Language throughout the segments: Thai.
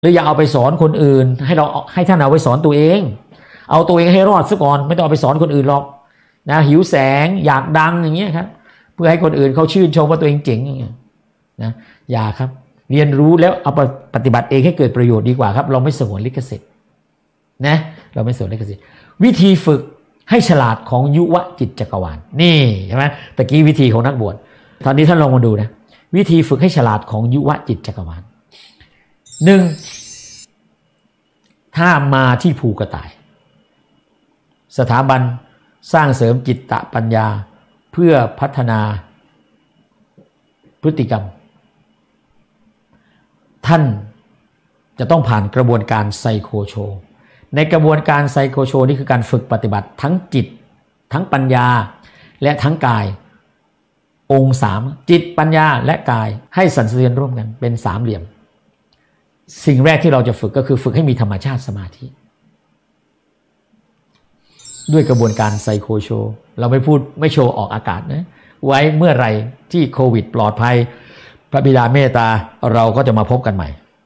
หรืออย่าเอาไปสอนคนอื่นให้ท่านเอาไปสอนตัวเองเอาตัวเองให้รอดซะก่อนไม่ต้องเอาไปสอนคนอื่นหรอกนะหิวแสงอยากดังอย่างเงี้ยครับเพื่อให้คนอื่นเขาชื่นชมว่าตัวเองเจ๋งอย่างเงี้ยนะอย่าครับเรียนรู้แล้วเอาไปปฏิบัติเองให้เกิดประโยชน์ดีกว่าครับเราไม่สงวนลิขสิทธิ์นะเราไม่สงวนลิขสิทธิ์วิธีฝึกให้ฉลาดของยุวจิตจักรวาลนี่ใช่ไหมตะกี้วิธีของนักบวชตอนนี้ท่านลองมาดูนะวิธีฝึกให้ฉลาดของยุวจิตจักรวาล1ถ้ามาที่ภูกระต่ายสถาบันสร้างเสริมจิตตปัญญาเพื่อพัฒนาพฤติกรรมท่านจะต้องผ่านกระบวนการไซโคโชในกระบวนการไซโคโชนี่คือการฝึกปฏิบัติทั้งจิตทั้งปัญญาและทั้งกายองค์3จิตปัญญาและกายให้สั่นสะเทือนร่วมกันเป็นสามเหลี่ยมสิ่งแรกที่เราจะฝึกก็คือฝึกให้มีธรรมชาติสมาธิด้วยกระบวนการไซโคโชเราไม่โชว์ออกอากาศนะไว้เมื่อไหร่ที่โควิดปลอดภัยพระบิดาเมตตาเราก็จะมาพบกันใหม่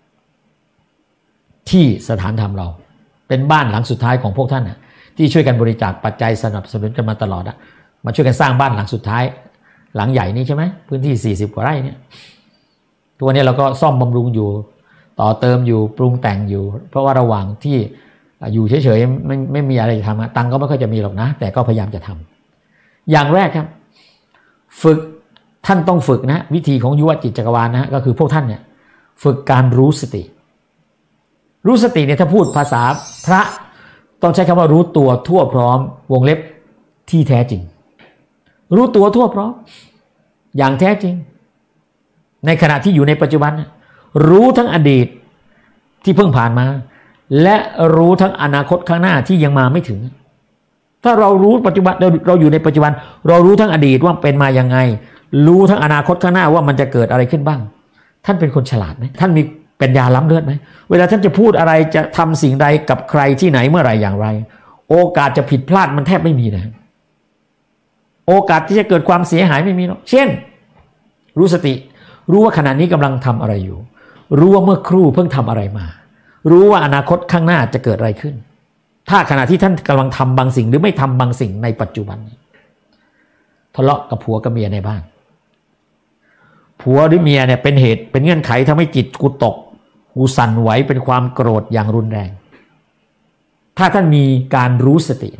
ที่สถานธรรมเราเป็นบ้านหลังสุดท้ายของพวกท่านนะที่ช่วยกันบริจาคปัจจัยสนับสนุนกันมาตลอดอะมาช่วยกันสร้างบ้านหลังสุดท้ายหลังใหญ่นี่ใช่ไหมพื้นที่40 กว่าไร่เนี่ยตัวนี้เราก็ซ่อมบำรุงอยู่ต่อเติมอยู่ปรุงแต่งอยู่เพราะว่าระหว่างที่อยู่เฉยๆไม่มีอะไรจะทำตังก็ไม่ค่อยจะมีหรอกนะแต่ก็พยายามจะทำอย่างแรกครับฝึกท่านต้องฝึกนะวิธีของยุวจิตจักรวาลนะก็คือพวกท่านเนี่ยฝึกการรู้สติเนี่ยถ้าพูดภาษาพระต้องใช้คำว่ารู้ตัวทั่วพร้อมวงเล็บที่แท้จริงรู้ตัวทั่วพร้อมอย่างแท้จริงในขณะที่อยู่ในปัจจุบันรู้ทั้งอดีตที่เพิ่งผ่านมาและรู้ทั้งอนาคตข้างหน้าที่ยังมาไม่ถึงถ้าเรารู้ปัจจุบันเราอยู่ในปัจจุบันเรารู้ทั้งอดีตว่าเป็นมายังไงรู้ทั้งอนาคตข้างหน้าว่ามันจะเกิดอะไรขึ้นบ้างท่านเป็นคนฉลาดไหมท่านมีปัญญาล้ำเลิศไหมเวลาท่านจะพูดอะไรจะทำสิ่งใดกับใครที่ไหนเมื่อไหร่อย่างไรโอกาสจะผิดพลาดมันแทบไม่มีนะโอกาสที่จะเกิดความเสียหายไม่มีหรอกเช่นรู้สติรู้ว่าขณะนี้กำลังทำอะไรอยู่รู้ว่าเมื่อครู่เพิ่งทำอะไรมารู้ว่าอนาคตข้างหน้าจะเกิดอะไรขึ้นถ้าขณะที่ท่านกำลังทำบางสิ่งหรือไม่ทำบางสิ่งในปัจจุบันทะเลาะกับผัวกับเมียในบ้านผัวหรือเมียเนี่ยเป็นเหตุเป็นเงื่อนไขทำให้จิตกูตกกูสั่นไหวเป็นความโกรธอย่างรุนแรงถ้าท่านมีการรู้สติ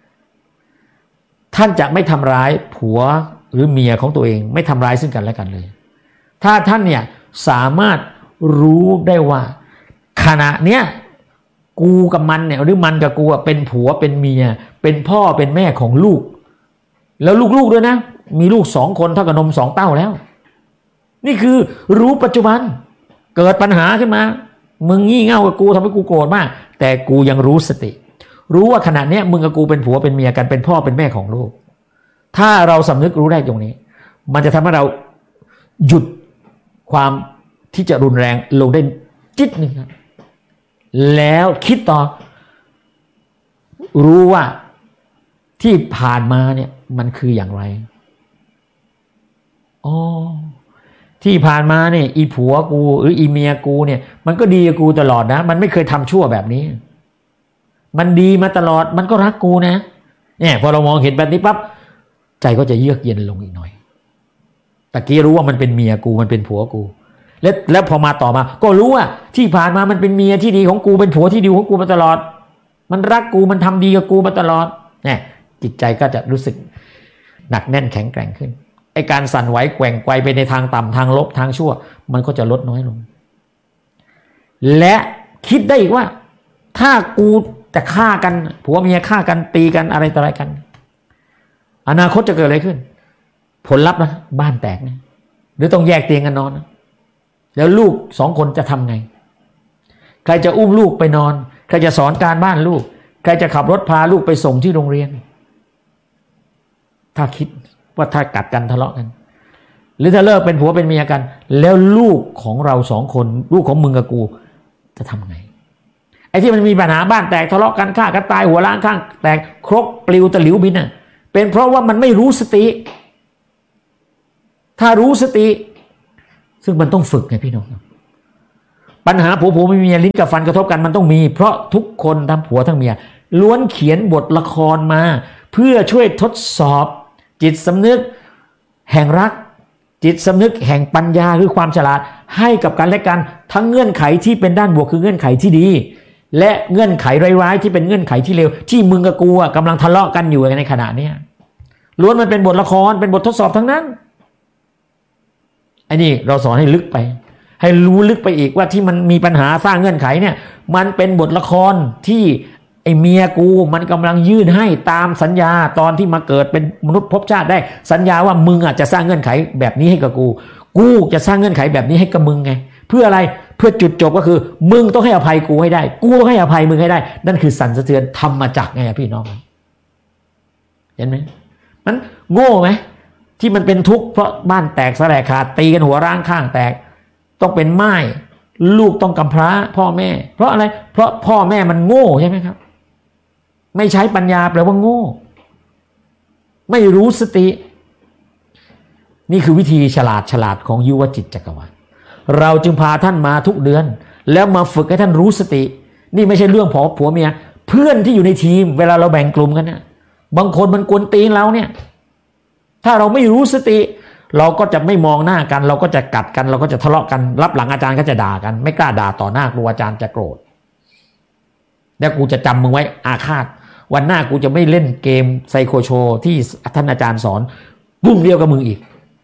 ท่านจะไม่ทำร้ายผัวหรือเมียของตัวเองไม่ทำร้ายซึ่งกันและกันเลยถ้าท่านเนี่ยสามารถรู้ได้ว่าขณะเนี้ยกูกับมันเนี่ยหรือมันกับกูเป็นผัวเป็นเมียเป็นพ่อเป็นแม่ของลูกแล้วลูกๆด้วยนะมีลูก2 คนเท่ากับนม2 เต้าแล้วนี่คือรู้ปัจจุบันเกิดปัญหาขึ้นมามึงงี่เง่ากับกูทำให้กูโกรธมากแต่กูยังรู้สติรู้ว่าขณะเนี้ยมึงกับกูเป็นผัวเป็นเมียกันเป็นพ่อเป็นแม่ของลูกถ้าเราสำนึกรู้ได้ตรงนี้มันจะทำให้เราหยุดความที่จะรุนแรงลงได้จิตนึงครับแล้วคิดต่อรู้ว่าที่ผ่านมาเนี่ยมันคืออย่างไรอ๋อที่ผ่านมาเนี่ยอีผัวกูหรืออีเมียกูเนี่ยมันก็ดีกับกูตลอดนะมันไม่เคยทำชั่วแบบนี้มันดีมาตลอดมันก็รักกูนะเนี่ยพอเรามองเห็นแบบนี้ปั๊บใจก็จะเยือกเย็นลงอีกหน่อยตะกี้รู้ว่ามันเป็นเมียกูมันเป็นผัวกูแล้วพอมาต่อมาก็รู้ว่าที่ผ่านมามันเป็นเมียที่ดีของกูเป็นผัวที่ดีของกูมาตลอดมันรักกูมันทำดีกับกูมาตลอดเนี่ยจิตใจก็จะรู้สึกหนักแน่นแข็งแกร่งขึ้นไอ้การสั่นไหวแกว่งไกวไปในทางต่ำทางลบทางชั่วมันก็จะลดน้อยลงและคิดได้อีกว่าถ้ากูจะฆ่ากันผัวเมียฆ่ากันตีกันอะไรต่ออะไรกันอนาคตจะเกิดอะไรขึ้นผลลัพธ์นะบ้านแตกนะหรือต้องแยกเตียงกันนอนนะแล้วลูก2 คนจะทำไงใครจะอุ้มลูกไปนอนใครจะสอนการบ้านลูกใครจะขับรถพาลูกไปส่งที่โรงเรียนถ้าคิดว่าถ้ากัดกันทะเลาะกันหรือถ้าเลิกเป็นผัวเป็นเมียกันแล้วลูกของเรา2 คนลูกของมึงกับกูจะทำไงไอ้ที่มันมีปัญหาบ้านแตกทะเลาะกันฆ่ากันตายหัวล้างข้างแตกครกปลิวตะหลิวบินน่ะเป็นเพราะว่ามันไม่รู้สติถ้ารู้สติซึ่งมันต้องฝึกไงพี่น้องปัญหาผัวไม่มีลิ้นกับฟันกระทบกันมันต้องมีเพราะทุกคนทั้งผัวทั้งเมียล้วนเขียนบทละครมาเพื่อช่วยทดสอบจิตสำนึกแห่งรักจิตสำนึกแห่งปัญญาคือความฉลาดให้กับกันและกันทั้งเงื่อนไขที่เป็นด้านบวกคือเงื่อนไขที่ดีและเงื่อนไขร้ายๆที่เป็นเงื่อนไขที่เลวที่มึงกับกูกำลังทะเลาะกันอยู่ในขณะนี้ล้วนมันเป็นบทละครเป็นบททดสอบทั้งนั้นไอ้นี่เราสอนให้ลึกไปให้รู้ลึกไปอีกว่าที่มันมีปัญหาสร้างเงื่อนไขเนี่ยมันเป็นบทละครที่ไอ้เมียกูมันกำลังยื่นให้ตามสัญญาตอนที่มาเกิดเป็นมนุษย์ภพชาติได้สัญญาว่ามึงจะสร้างเงื่อนไขแบบนี้ให้กับกูจะสร้างเงื่อนไขแบบนี้ให้กับมึงไงเพื่ออะไรเพื่อจุดจบก็คือมึงต้องให้อภัยกูให้ได้กูต้องให้อภัยมึงให้ได้นั่นคือสั่นสะเทือนธรรมจักรไงพี่น้องเห็นไหมมันโง่ไหมที่มันเป็นทุกข์เพราะบ้านแตกสลายขาดตีกันหัวร้างข้างแตกต้องเป็นไม้ลูกต้องกำพร้าพ่อแม่เพราะอะไรเพราะพ่อแม่มันโง่ใช่ไหมครับไม่ใช้ปัญญาแปลว่าโง่ไม่รู้สตินี่คือวิธีฉลาดของยุวจิตจักรวาลเราจึงพาท่านมาทุกเดือนแล้วมาฝึกให้ท่านรู้สตินี่ไม่ใช่เรื่องผัวเมียเพื่อนที่อยู่ในทีมเวลาเราแบ่งกลุ่มกันเนี่ยบางคนมันกวนตีนเราเนี่ยถ้าเราไม่รู้สติเราก็จะไม่มองหน้ากันเราก็จะกัดกันเราก็จะทะเลาะกันรับหลังอาจารย์ก็จะด่ากันไม่กล้าด่าต่อหน้าครูอาจารย์จะโกรธแล้วกูจะจำมึงไว้อาฆาตวันหน้ากูจะไม่เล่นเกมไซโคโชที่ท่านอาจารย์สอนบุ้งเดียวกับมึงอีก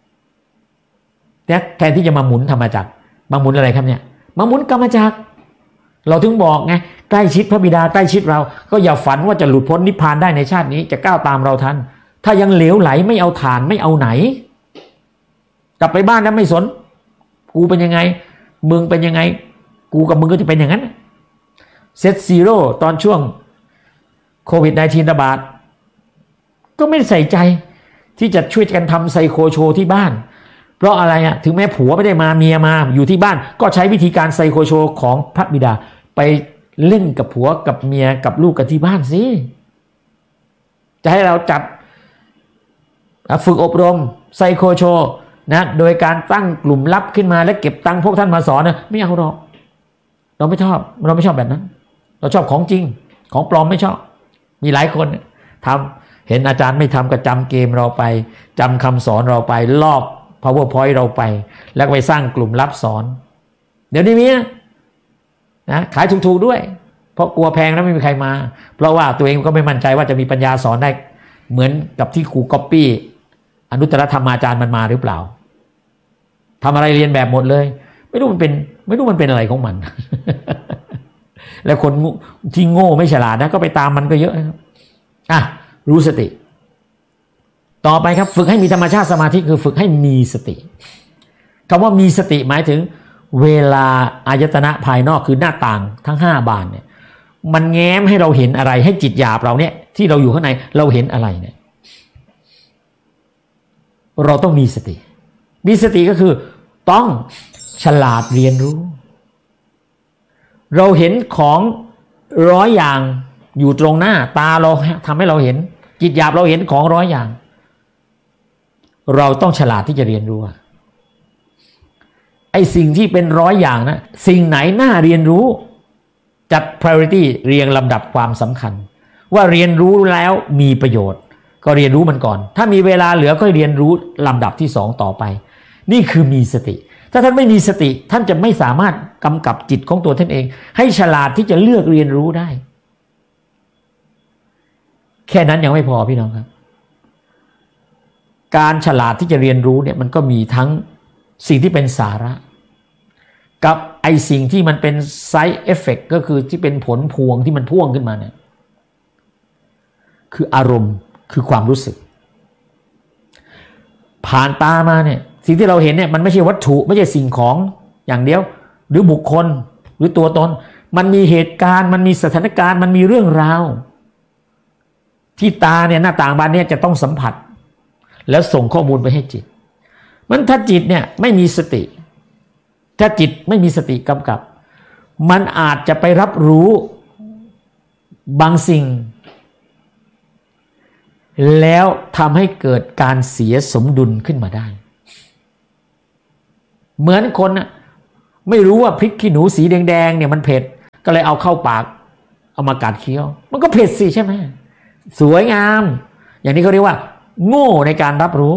แทนที่จะมาหมุนธรรมจักรมาหมุนอะไรครับเนี่ยมาหมุนกรรมจักรเราถึงบอกไงใกล้ชิดพระบิดาใกล้ชิดเราก็อย่าฝันว่าจะหลุดพ้นนิพพานได้ในชาตินี้จะก้าวตามเราทันถ้ายังเหลวไหลไม่เอาฐานไม่เอาไหนกลับไปบ้านแล้วไม่สนกูเป็นยังไงมึงเป็นยังไงกูกับมึงก็จะเป็นอย่างนั้นเซตซีโร่ตอนช่วงโควิด-19 ระบาดก็ไม่ใส่ใจที่จะช่วยกันทำไซโคโชที่บ้านเพราะอะไรถึงแม้ผัวไม่ได้มาเมียมาอยู่ที่บ้านก็ใช้วิธีการไซโคโชของพระบิดาไปเล่นกับผัวกับเมียกับลูกกันที่บ้านสิจะให้เราจัดฝึกอบรมไซโคโชนะโดยการตั้งกลุ่มลับขึ้นมาและเก็บตังค์พวกท่านมาสอนนะไม่เอาหรอกเราไม่ชอบแบบนั้นเราชอบของจริงของปลอมไม่ชอบมีหลายคนทำเห็นอาจารย์ไม่ทำก็จำเกมเราไปจำคำสอนเราไปลอก PowerPoint เราไปแล้วไปสร้างกลุ่มลับสอนเดี๋ยวนี้มีนะขายถูกๆด้วยเพราะกลัวแพงแล้วไม่มีใครมาเพราะว่าตัวเองก็ไม่มั่นใจว่าจะมีปัญญาสอนได้เหมือนกับที่ครูก๊อปปี้อนุตตรธรรมาจารย์มันมาหรือเปล่าทำอะไรเรียนแบบหมดเลยไม่รู้มันเป็นอะไรของมัน แล้วคนที่โง่ไม่ฉลาดนะก็ไปตามมันก็เยอะครับรู้สติต่อไปครับฝึกให้มีธรรมชาติสมาธิคือฝึกให้มีสติคำว่ามีสติหมายถึงเวลาอายตนะภายนอกคือหน้าต่างทั้ง5บานเนี่ยมันแง้มให้เราเห็นอะไรให้จิตหยาบเราเนี่ยที่เราอยู่ข้างในเราเห็นอะไรเนี่ยเราต้องมีสติก็คือต้องฉลาดเรียนรู้เราเห็นของ100อย่างอยู่ตรงหน้าตาเราทำให้เราเห็นจิตหยาบเราเห็นของ100อย่างเราต้องฉลาดที่จะเรียนรู้ไอ้สิ่งที่เป็น100อย่างนะสิ่งไหนน่าเรียนรู้จัด priority เรียงลำดับความสำคัญว่าเรียนรู้แล้วมีประโยชน์ก็เรียนรู้มันก่อนถ้ามีเวลาเหลือก็เรียนรู้ลำดับที่2ต่อไปนี่คือมีสติถ้าท่านไม่มีสติท่านจะไม่สามารถกำกับจิตของตัวท่านเองให้ฉลาดที่จะเลือกเรียนรู้ได้แค่นั้นยังไม่พอพี่น้องครับการฉลาดที่จะเรียนรู้เนี่ยมันก็มีทั้งสิ่งที่เป็นสาระกับไอสิ่งที่มันเป็น side effect ก็คือที่เป็นผลพวงที่มันพ่วงขึ้นมาเนี่ยคืออารมณ์คือความรู้สึกผ่านตามาเนี่ยสิ่งที่เราเห็นเนี่ยมันไม่ใช่วัตถุไม่ใช่สิ่งของอย่างเดียวหรือบุคคลหรือตัวตนมันมีเหตุการณ์มันมีสถานการณ์มันมีเรื่องราวที่ตาเนี่ยหน้าต่างบานเนี่ยจะต้องสัมผัสแล้วส่งข้อมูลไปให้จิตมันถ้าจิตเนี่ยไม่มีสติถ้าจิตไม่มีสติกำกับมันอาจจะไปรับรู้บางสิ่งแล้วทำให้เกิดการเสียสมดุลขึ้นมาได้เหมือนคนน่ะไม่รู้ว่าพริกขี้หนูสีแดงๆเนี่ยมันเผ็ดก็เลยเอาเข้าปากเอามากัดเคี้ยวมันก็เผ็ดสิใช่ไหมสวยงามอย่างนี้เขาเรียกว่าโง่ในการรับรู้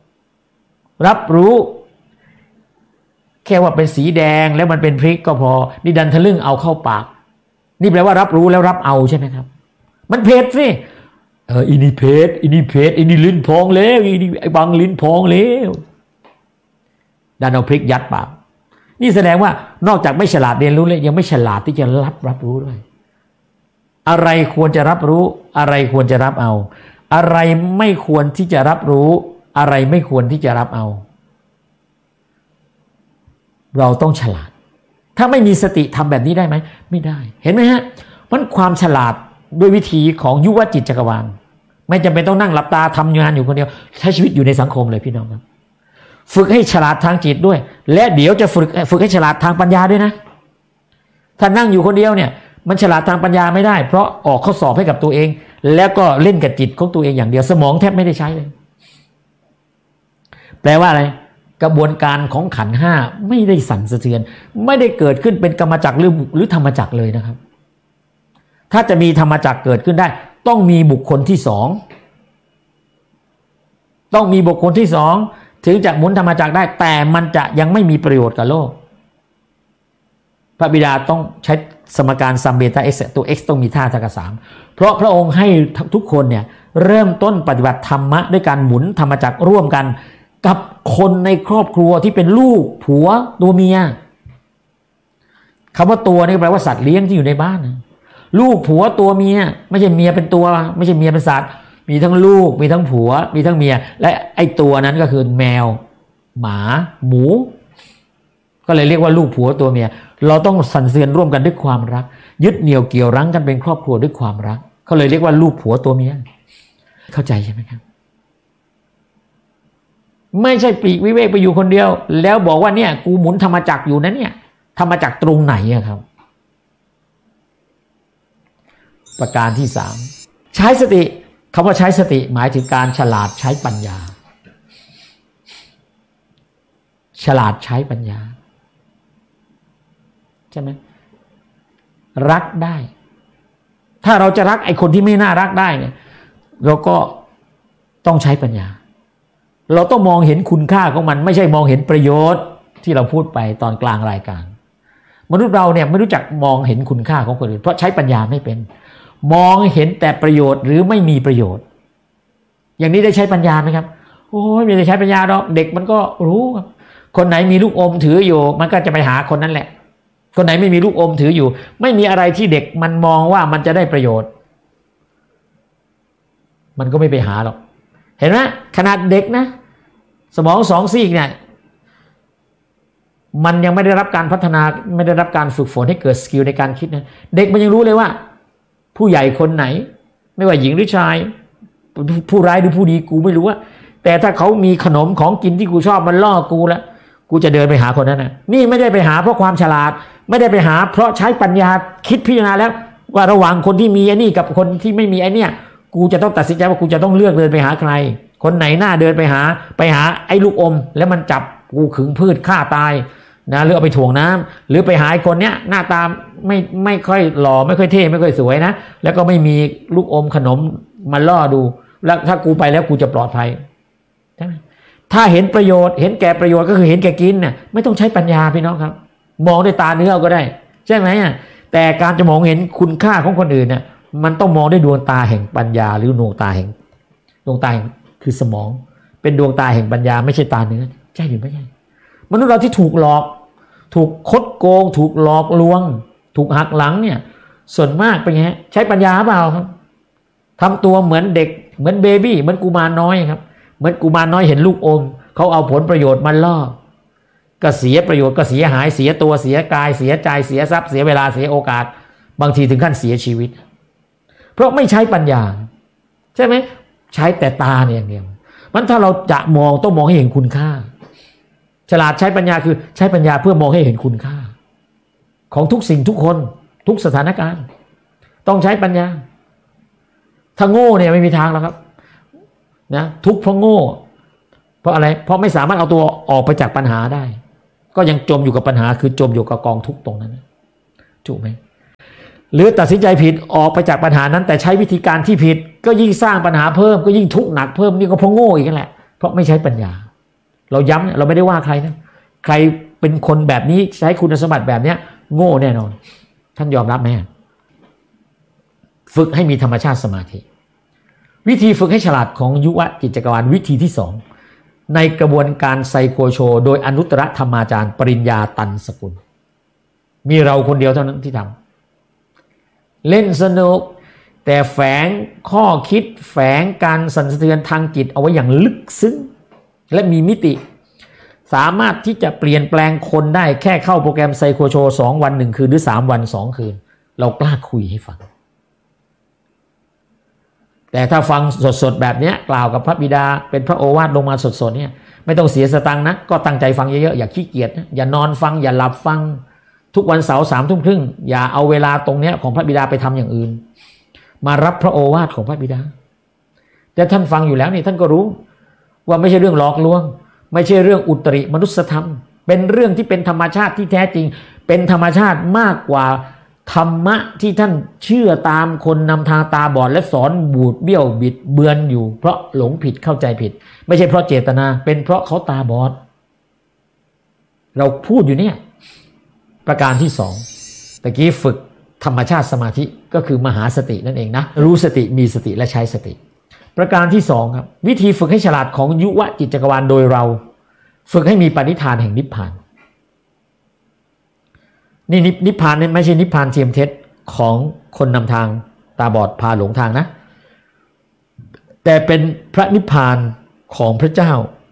แค่ว่าเป็นสีแดงแล้วมันเป็นพริกก็พอนี่ดันทะลึ่งเอาเข้าปากนี่แปลว่ารับรู้แล้วรับเอาใช่ไหมครับมันเผ็ดสิอินี่เผ็ดอินี่ลิ้นพองแล้วอินี่ไอ้บังลิ้นพองแล้วดันเอาพริกยัดปากนี่แสดงว่านอกจากไม่ฉลาดเรียนรู้เลยยังไม่ฉลาดที่จะรับรู้ด้วยอะไรควรจะรับรู้อะไรควรจะรับเอาอะไรไม่ควรที่จะรับรู้อะไรไม่ควรที่จะรับเอาเราต้องฉลาดถ้าไม่มีสติทำแบบนี้ได้ไหมไม่ได้เห็นไหมฮะมันความฉลาดด้วยวิธีของยุวจิตจักรวาลไม่จำเป็นต้องนั่งหลับตาทำงานอยู่คนเดียวใช้ชีวิตอยู่ในสังคมเลยพี่น้องครับฝึกให้ฉลาดทางจิตด้วยและเดี๋ยวจะฝึกให้ฉลาดทางปัญญาด้วยนะถ้านั่งอยู่คนเดียวเนี่ยมันฉลาดทางปัญญาไม่ได้เพราะออกข้อสอบให้กับตัวเองแล้วก็เล่นกับจิตของตัวเองอย่างเดียวสมองแทบไม่ได้ใช้เลยแปลว่าอะไรกระบวนการของขันธ์ห้าไม่ได้สั่นสะเทือนไม่ได้เกิดขึ้นเป็นกรรมจักรหรือธรรมจักรเลยนะครับถ้าจะมีธรรมจักรเกิดขึ้นได้ต้องมีบุคคลที่สองต้องมีบุคคลที่สองถึงจะหมุนธรรมจักรได้แต่มันจะยังไม่มีประโยชน์กับโลกพระบิดาต้องใช้สมการซัมเบต้า x ตัว x ต้องมีท่าเท่ากับ3เพราะพระองค์ให้ทุกคนเนี่ยเริ่มต้นปฏิบัติธรรมะด้วยการหมุนธรรมจักรร่วมกันกับคนในครอบครัวที่เป็นลูกผัวตัวเมียคำว่าตัวนี่แปลว่าสัตว์เลี้ยงที่อยู่ในบ้านลูกผัวตัวเมียไม่ใช่เมียเป็นตัวไม่ใช่เมียเป็นสัตว์มีทั้งลูกมีทั้งผัวมีทั้งเมียและไอ้ตัวนั้นก็คือแมวหมาหมูก็เลยเรียกว่าลูกผัวตัวเมียเราต้องสั่นเสือนร่วมกันด้วยความรักยึดเหนี่ยวเกี่ยวรั้งกันเป็นครอบครัวด้วยความรักเขาเลยเรียกว่าลูกผัวตัวเมียเข้าใจใช่ไหมครับไม่ใช่ปลีกวิเวกไปอยู่คนเดียวแล้วบอกว่าเนี่ยกูหมุนธรรมจักรอยู่นะเนี่ยธรรมจักรตรงไหนอะครับประการที่3ใช้สติคำว่าใช้สติหมายถึงการฉลาดใช้ปัญญาฉลาดใช้ปัญญาใช่ไหมรักได้ถ้าเราจะรักไอ้คนที่ไม่น่ารักได้เนี่ยเราก็ต้องใช้ปัญญาเราต้องมองเห็นคุณค่าของมันไม่ใช่มองเห็นประโยชน์ที่เราพูดไปตอนกลางรายการมนุษย์เราเนี่ยไม่รู้จักมองเห็นคุณค่าของคนอื่นเพราะใช้ปัญญาไม่เป็นมองเห็นแต่ประโยชน์หรือไม่มีประโยชน์อย่างนี้ได้ใช้ปัญญาไหมครับโอ้ยไม่ได้ใช้ปัญญาหรอกเด็กมันก็รู้คนไหนมีลูกอมถืออยู่มันก็จะไปหาคนนั้นแหละคนไหนไม่มีลูกอมถืออยู่ไม่มีอะไรที่เด็กมันมองว่ามันจะได้ประโยชน์มันก็ไม่ไปหาหรอกเห็นไหมขนาดเด็กนะสมอง2ซีกเนี่ยมันยังไม่ได้รับการพัฒนาไม่ได้รับการฝึกฝนให้เกิดสกิลในการคิดนะเด็กมันยังรู้เลยว่าผู้ใหญ่คนไหนไม่ว่าหญิงหรือชายผู้ร้ายหรือผู้ดีกูไม่รู้ว่าแต่ถ้าเขามีขนมของกินที่กูชอบมันล่อกูแล้วกูจะเดินไปหาคนนั้นนะนี่ไม่ได้ไปหาเพราะความฉลาดไม่ได้ไปหาเพราะใช้ปัญญาคิดพิจารณาแล้วว่าระหว่างคนที่มีไอ้นี่กับคนที่ไม่มีไอ้เนี่ยกูจะต้องตัดสินใจว่ากูจะต้องเลือกเดินไปหาใครคนไหนหน้าเดินไปหาไอ้ลูกอมแล้วมันจับกูขึงพืชฆ่าตายนะหรือเอาไปถ่วงน้ำหรือไปหาคนเนี้ยหน้าตาไม่ค่อยหล่อไม่ค่อยเท่ไม่ค่อยสวยนะแล้วก็ไม่มีลูกอมขนมมาล่อดูแล้วถ้ากูไปแล้วกูจะปลอดภัยใช่ไหมถ้าเห็นประโยชน์เห็นแก่ประโยชน์ก็คือเห็นแก่กินเนี่ยไม่ต้องใช้ปัญญาพี่น้องครับมองด้วยตาเนื้อก็ได้ใช่ไหมแต่การจะมองเห็นคุณค่าของคนอื่นเนี่ยมันต้องมองด้วยดวงตาแห่งปัญญาหรือดวงตาแห่งคือสมองเป็นดวงตาแห่งปัญญาไม่ใช่ตาเนื้อใช่หรือไม่ใช่มนุษย์เราที่ถูกหลอกถูกคดโกงถูกหลอกลวงถูกหักหลังเนี่ยส่วนมากเป็นไงใช้ปัญญาเปล่าครับทำตัวเหมือนเด็กเหมือนเบบี้เหมือนกุมารน้อยครับเหมือนกุมารน้อยเห็นลูกอมเขาเอาผลประโยชน์มาล่อก็เสียประโยชน์ก็เสียหายเสียตัวเสียกายเสียใจเสียทรัพย์เสียเวลาเสียโอกาสบางทีถึงขั้นเสียชีวิตเพราะไม่ใช้ปัญญาใช่ไหมใช้แต่ตาเนี่ยอย่างเดียวมันถ้าเราจะมองต้องมองให้เห็นคุณค่าฉลาดใช้ปัญญาคือใช้ปัญญาเพื่อมองให้เห็นคุณค่าของทุกสิ่งทุกคนทุกสถานการณ์ต้องใช้ปัญญาถ้าโง่เนี่ยไม่มีทางแล้วครับนะทุกเพราะโง่เพราะอะไรเพราะไม่สามารถเอาตัวออกไปจากปัญหาได้ก็ยังจมอยู่กับปัญหาคือจมอยู่กับกองทุกข์ตรงนั้นถูกไหมหรือตัดสินใจผิดออกไปจากปัญหานั้นแต่ใช้วิธีการที่ผิดก็ยิ่งสร้างปัญหาเพิ่มก็ยิ่งทุกข์หนักเพิ่มนี่ก็เพราะโง่อีกนั่นแหละเพราะไม่ใช้ปัญญาเราย้ำเราไม่ได้ว่าใครนะใครเป็นคนแบบนี้ใช้คุณสมบัติแบบนี้โง่แน่นอนท่านยอมรับไหมฝึกให้มีธรรมชาติสมาธิวิธีฝึกให้ฉลาดของยุวจิตจักรวาลวิธีที่สองในกระบวนการไซโคโชโดยอนุตตรธรรมาจารย์ปริญญาตันสกุลมีเราคนเดียวเท่านั้นที่ทำเล่นสนุกแต่แฝงข้อคิดแฝงการสั่นสะเทือนทางจิตเอาไว้อย่างลึกซึ้งและมีมิติสามารถที่จะเปลี่ยนแปลงคนได้แค่เข้าโปรแกรมไซโคโช2 วัน 1 คืนหรือ3 วัน 2 คืนเรากล้าคุยให้ฟังแต่ถ้าฟังสดๆแบบนี้กล่าวกับพระบิดาเป็นพระโอวาทลงมาสดๆเนี่ยไม่ต้องเสียสตังค์นะก็ตั้งใจฟังเยอะๆอย่าขี้เกียจนะอย่านอนฟังอย่าหลับฟังทุกวันเสาร์3 ทุ่มครึ่งอย่าเอาเวลาตรงนี้ของพระบิดาไปทำอย่างอื่นมารับพระโอวาทของพระบิดาแต่ท่านฟังอยู่แล้วนี่ท่านก็รู้ว่าไม่ใช่เรื่องหลอกลวงไม่ใช่เรื่องอุตริมนุสธรรมเป็นเรื่องที่เป็นธรรมชาติที่แท้จริงเป็นธรรมชาติมากกว่าธรรมะที่ท่านเชื่อตามคนนำทางตาบอดและสอนบูดเบี้ยวบิดเบือนอยู่เพราะหลงผิดเข้าใจผิดไม่ใช่เพราะเจตนาเป็นเพราะเขาตาบอดเราพูดอยู่เนี่ยประการที่2ตะกี้ฝึกธรรมชาติสมาธิก็คือมหาสตินั่นเองนะรู้สติมีสติและใช้สติประการที่2ครับวิธีฝึกให้ฉลาดของยุวจิตจักรวาลโดยเราฝึกให้มีปณิธานแห่งนิพพานนี่นิพพานนี่ไม่ใช่นิพพานเทียมเท็จของคนนำทางตาบอดพาหลงทางนะแต่เป็นพระนิพพานของพระเจ้า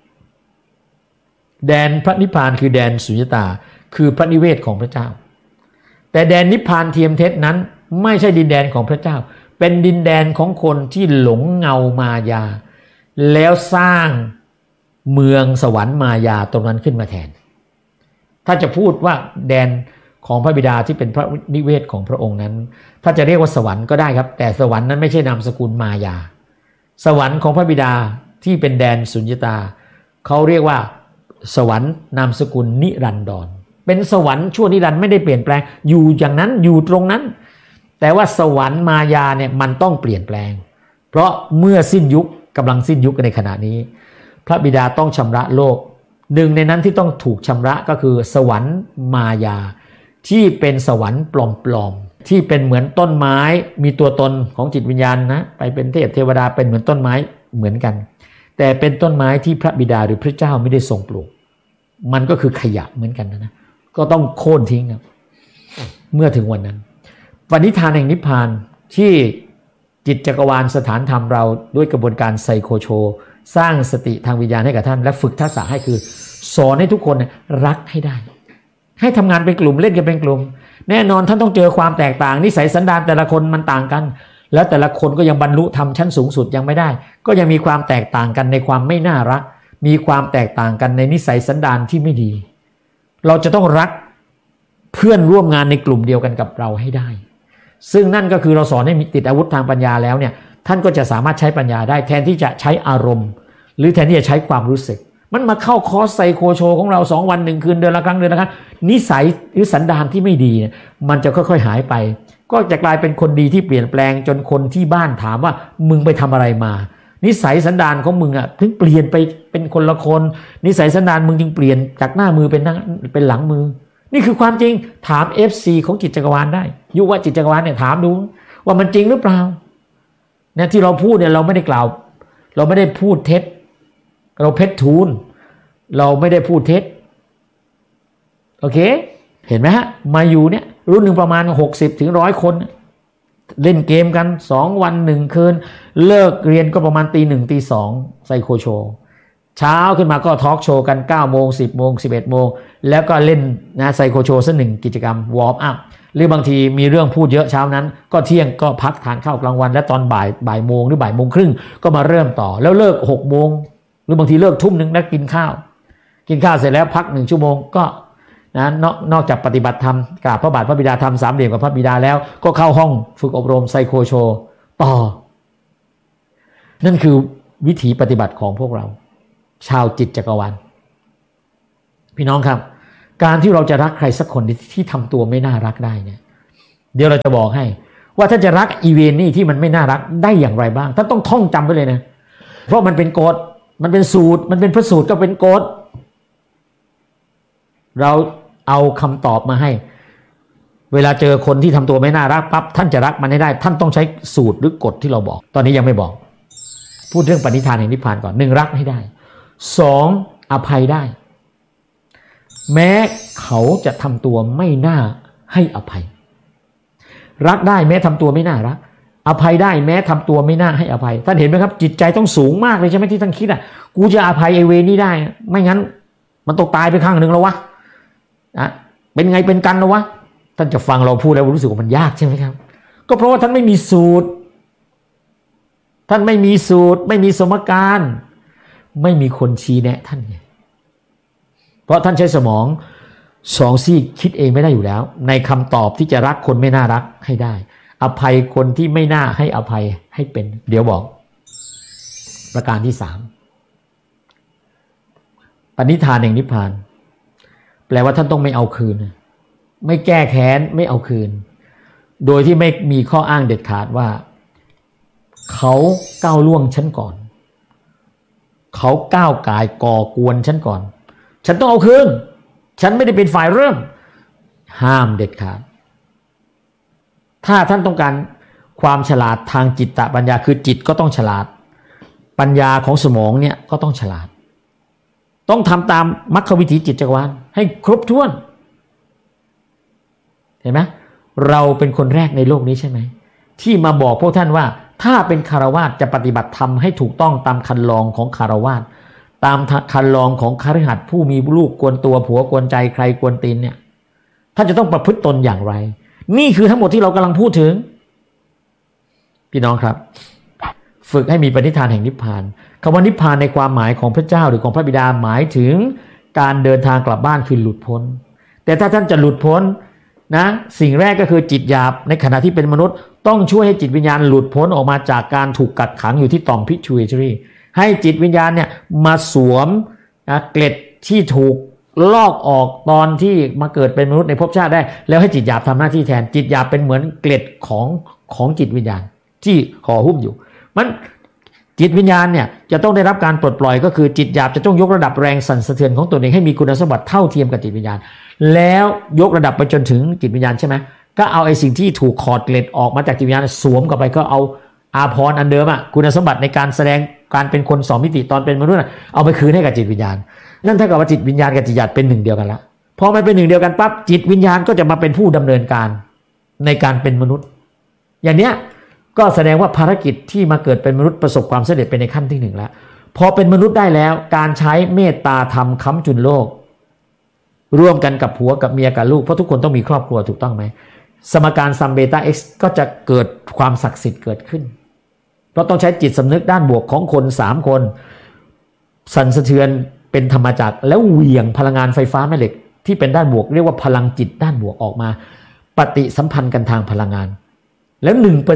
แดนพระนิพพานคือแดนสุญญตาคือพระนิเวศของพระเจ้าแต่แดนนิพพานเทียมเท็จนั้นไม่ใช่ดินแดนของพระเจ้าเป็นดินแดนของคนที่หลงเงามายาแล้วสร้างเมืองสวรรค์มายาตรงนั้นขึ้นมาแทนถ้าจะพูดว่าแดนของพระบิดาที่เป็นพระนิเวศของพระองค์นั้นถ้าจะเรียกว่าสวรรค์ก็ได้ครับแต่สวรรค์นั้นไม่ใช่นามสกุลมายาสวรรค์ของพระบิดาที่เป็นแดนสุญญตาเขาเรียกว่าสวรรค์นามสกุลนิรันดรเป็นสวรรค์ชั่วนิรันดร์ไม่ได้เปลี่ยนแปลงอยู่อย่างนั้นอยู่ตรงนั้นแต่ว่าสวรรค์มายาเนี่ยมันต้องเปลี่ยนแปลงเพราะเมื่อสิ้นยุคกำลังสิ้นยุคในขณะนี้พระบิดาต้องชำระโลกหนึ่งในนั้นที่ต้องถูกชำระก็คือสวรรค์มายาที่เป็นสวรรค์ปลอมๆที่เป็นเหมือนต้นไม้มีตัวตนของจิตวิญญาณนะไปเป็นเทพเทวดาเป็นเหมือนต้นไม้เหมือนกันแต่เป็นต้นไม้ที่พระบิดาหรือพระเจ้าไม่ได้ทรงปลูกมันก็คือขยะเหมือนกันนะก็ต้องโค่นทิ้งนะเมื่อถึงวันนั้นปณิธานแห่งนิพพานที่จิตจักรวาลสถานธรรมเราด้วยกระบวนการไซโคโชสร้างสติทางวิญญาณให้กับท่านและฝึกทักษะให้คือสอนให้ทุกคนรักให้ได้ให้ทำงานเป็นกลุ่มเล่นกันเป็นกลุ่มแน่นอนท่านต้องเจอความแตกต่างนิสัยสันดานแต่ละคนมันต่างกันแล้วแต่ละคนก็ยังบรรลุธรรมชั้นสูงสุดยังไม่ได้ก็ยังมีความแตกต่างกันในความไม่น่ารักมีความแตกต่างกันในนิสัยสันดานที่ไม่ดีเราจะต้องรักเพื่อนร่วมงานในกลุ่มเดียวกันกับเราให้ได้ซึ่งนั่นก็คือเราสอนให้มีติดอาวุธทางปัญญาแล้วเนี่ยท่านก็จะสามารถใช้ปัญญาได้แทนที่จะใช้อารมณ์หรือแทนที่จะใช้ความรู้สึกมันมาเข้าคอร์สไซโคโชของเรา2 วัน 1 คืนเดือนละครั้งนิสัยหรือสันดานที่ไม่ดีมันจะค่อยๆหายไปก็จะกลายเป็นคนดีที่เปลี่ยนแปลงจนคนที่บ้านถามว่ามึงไปทำอะไรมานิสัยสันดานของมึงถึงเปลี่ยนไปเป็นคนละคนนิสัยสันดานมึงจึงเปลี่ยนจากหน้ามือเป็นหลังมือนี่คือความจริงถาม FC ของจิตจักรวาลได้ยุวจิตจักรวาลเนี่ยถามดูว่ามันจริงหรือเปล่าเนี่ยที่เราพูดเนี่ยเราไม่ได้กล่าวเราไม่ได้พูดเท็จเราเพชรทูลเราไม่ได้พูดเท็จโอเคเห็นไหมฮะมาอยู่เนี่ยรุ่นหนึ่งประมาณ60 ถึง 100 คนเล่นเกมกัน2 วัน 1 คืนเลิกเรียนก็ประมาณตี 1 ตี 2ไซโคโชเช้าขึ้นมาก็ทอล์กโชว์กัน9 โมง 10 โมง 11 โมงแล้วก็เล่นนะไซโคโชว์สัก1 กิจกรรมวอร์มอัพหรือบางทีมีเรื่องพูดเยอะเช้านั้นก็เที่ยงก็พักทานข้าวกลางวันและตอนบ่ายโมงหรือบ่ายโมงครึ่งก็มาเริ่มต่อแล้วเลิก6 โมงหรือบางทีเลิก 19:00 นแล้วกินข้าวเสร็จแล้วพัก1 ชั่วโมงก็นะนอกจากปฏิบัติธรรมกราบพระบาทพระบิดาธรรม3 เหลี่ยมกับพระบิดาแล้วก็เข้าห้องฝึกอบรมไซโคโชต่อนั่นคือวิถีปฏิบัติของพวกเราชาวจิตจักรวาลพี่น้องครับการที่เราจะรักใครสักคนที่ทำตัวไม่น่ารักได้เนี่ยเดี๋ยวเราจะบอกให้ว่าถ้าจะรักอีเวนนี่ที่มันไม่น่ารักได้อย่างไรบ้างท่านต้องท่องจำไว้เลยนะเพราะมันเป็นกฎมันเป็นสูตรมันเป็นพระสูตรก็เป็นกฎเราเอาคำตอบมาให้เวลาเจอคนที่ทำตัวไม่น่ารักปั๊บท่านจะรักมันให้ได้ท่านต้องใช้สูตรหรือกฎที่เราบอกตอนนี้ยังไม่บอกพูดเรื่องปณิธานแห่งนิพพานก่อน1รักให้ได้2อภัยได้แม้เขาจะทำตัวไม่น่าให้อภัยรักได้แม้ทำตัวไม่น่ารักอภัยได้แม้ทำตัวไม่น่าให้อภัยท่านเห็นไหมครับจิตใจต้องสูงมากเลยใช่ไหมที่ท่านคิดอ่ะกูจะอภัยไอเวรนี้ได้ไม่งั้นมันตกตายไปข้างหนึ่งแล้ววะเป็นไงเป็นกันแล้ววะท่านจะฟังเราพูดแล้วรู้สึกว่ามันยากใช่ไหมครับก็เพราะว่าท่านไม่มีสูตรท่านไม่มีสูตรไม่มีสมการไม่มีคนชี้แนะท่านไงเพราะท่านใช้สมอง2 ซี่คิดเองไม่ได้อยู่แล้วในคำตอบที่จะรักคนไม่น่ารักให้ได้อภัยคนที่ไม่น่าให้อภัยให้เป็นเดี๋ยวบอกประการที่3ปณิธานแห่งนิพพานแปลว่าท่านต้องไม่เอาคืนไม่แก้แค้นไม่เอาคืนโดยที่ไม่มีข้ออ้างเด็ดขาดว่าเขาก้าวล่วงฉันก่อนเขาก้าวก่ายก่อกวนฉันก่อนฉันต้องเอาคืนฉันไม่ได้เป็นฝ่ายเริ่มห้ามเด็ดขาดถ้าท่านต้องการความฉลาดทางจิตตปัญญาคือจิตก็ต้องฉลาดปัญญาของสมองเนี่ยก็ต้องฉลาดต้องทำตามมรรควิถีจิตจักรวาลให้ครบถ้วนเห็นไหมเราเป็นคนแรกในโลกนี้ใช่ไหมที่มาบอกพวกท่านว่าถ้าเป็นคฤหัสถ์จะปฏิบัติธรรมให้ถูกต้องตามคันลองของคฤหัสถ์ตามคันลองของคฤหัสถ์ผู้มีลูกกวนตัวผัวกวนใจใครกวนตีนเนี่ยท่านจะต้องประพฤติตนอย่างไรนี่คือทั้งหมดที่เรากำลังพูดถึงพี่น้องครับฝึกให้มีปณิธานแห่งนิพพานคำว่านิพพานในความหมายของพระเจ้าหรือของพระบิดาหมายถึงการเดินทางกลับบ้านคือหลุดพ้นแต่ถ้าท่านจะหลุดพ้นนะสิ่งแรกก็คือจิตหยาบในขณะที่เป็นมนุษย์ต้องช่วยให้จิตวิญญาณหลุดพ้นออกมาจากการถูกกักขังอยู่ที่ต่อม pituitary ให้จิตวิญญาณเนี่ยมาสวมเกล็ดที่ถูกลอกออกตอนที่มาเกิดเป็นมนุษย์ในภพชาติได้แล้วให้จิตหยาบทำหน้าที่แทนจิตหยาบเป็นเหมือนเกล็ดของจิตวิญญาณที่ห่อหุ้มอยู่มันจิตวิญญาณเนี่ยจะต้องได้รับการปลดปล่อยก็คือจิตหยาบจะต้องยกระดับแรงสั่นสะเทือนของตัวเองให้มีคุณสมบัติเท่าเทียมกับจิตวิญญาณแล้วยกระดับไปจนถึงจิตวิญญาณใช่ไหมก็เอาไอ้สิ่งที่ถูกขอดเกล็ดออกมาจากจิตวิญญาณสวมเข้าไปก็เอาอาภรณ์อันเดิมคุณสมบัติในการแสดงการเป็นคน2 มิติตอนเป็นมนุษย์เอาไปคืนให้กับจิตวิญญาณนั่นเท่ากับว่าจิตวิญญาณกับจิตหยาบเป็นหนึ่งเดียวกันละพอมันเป็นหนึ่งเดียวกันปั๊บจิตวิญญาณก็จะมาเป็นผู้ดำเนินการในการเป็นมนุษย์อย่างเนี้ยก็แสดงว่าภารกิจที่มาเกิดเป็นมนุษย์ประสบความสำเร็จเป็นในขั้นที่1แล้วพอเป็นมนุษย์ได้แล้วการใช้เมตตาธรรมค้ำจุนโลกร่วมกันกับผัวกับเมียกับลูกเพราะทุกคนต้องมีครอบครัวถูกต้องไหมสมการซัมเบต้า x ก็จะเกิดความศักดิ์สิทธิ์เกิดขึ้นเพราะต้องใช้จิตสำนึกด้านบวกของคน3คนสั่นสะเทือนเป็นธรรมจักรแล้วเหวี่ยงพลังงานไฟฟ้าแม่เหล็กที่เป็นด้านบวกเรียกว่าพลังจิตด้านบวกออกมาปฏิสัมพันธ์กันทางพลังงานแล้ว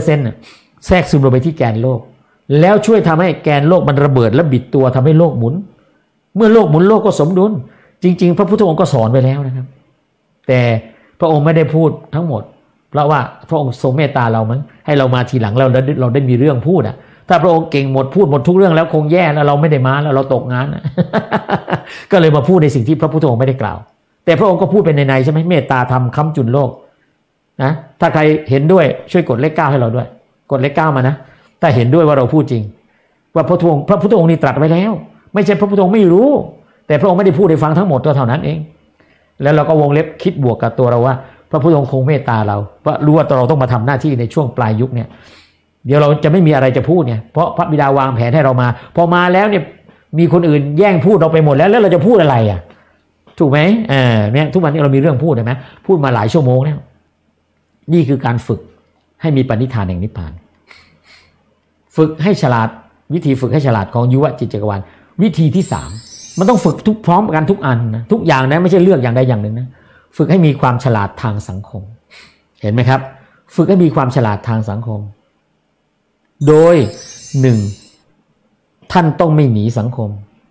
1% แทรกซึมลงไปที่แกนโลกแล้วช่วยทำให้แกนโลกมันระเบิดและบิดตัวทำให้โลกหมุนเมื่อโลกหมุนโลกก็สมดุลจริงๆพระพุทธองค์ก็สอนไว้แล้วนะครับแต่พระองค์ไม่ได้พูดทั้งหมดเพราะว่าพระองค์ทรงเมตตาเรามั้งให้เรามาทีหลังเราได้มีเรื่องพูดถ้าพระองค์เก่งหมดพูดหมดทุกเรื่องแล้วคงแย่แล้วเราไม่ได้มาแล้วเราตกงาน ก็เลยมาพูดในสิ่งที่พระพุทธองค์ไม่ได้กล่าวแต่พระองค์ก็พูดเป็นในใช่ไหมเมตตาธรรมค้ำจุนโลกนะถ้าใครเห็นด้วยช่วยกดเลข 9ให้เราด้วยกดเลข 9มานะถ้าเห็นด้วยว่าเราพูดจริงว่าพระพุทธองค์นี่ตรัสไว้แล้วไม่ใช่พระพุทธองค์ไม่รู้แต่พระองค์ไม่ได้พูดให้ฟังทั้งหมดก็เท่านั้นเองแล้วเราก็วงเล็บคิดบวกกับตัวเราว่าพระพุทธองค์คงเมตตาเราเพราะรู้ว่าเราต้องมาทำหน้าที่ในช่วงปลายยุคเนี่ยเดี๋ยวเราจะไม่มีอะไรจะพูดเนี่ยเพราะพระบิดาวางแผนให้เรามาพอมาแล้วเนี่ยมีคนอื่นแย่งพูดเราไปหมดแล้วเราจะพูดอะไรถูกไหมเนี่ยทุกวันนี้เรามีเรื่องพูดใช่ไหมพูดมาหลายชั่วโมงแล้วนี่คือการฝึกให้มีปณิธานแห่งนิพพานฝึกให้ฉลาดวิธีฝึกให้ฉลาดของยุวจิตจักรวาลวิธีที่3มันต้องฝึกทุกพร้อมกันทุกอันนะทุกอย่างนะไม่ใช่เลือกอย่างใดอย่างหนึ่งนะฝึกให้มีความฉลาดทางสังคมเห็นไหมครับฝึกให้มีความฉลาดทางสังคมโดย1ท่านต้องไม่หนีสังคม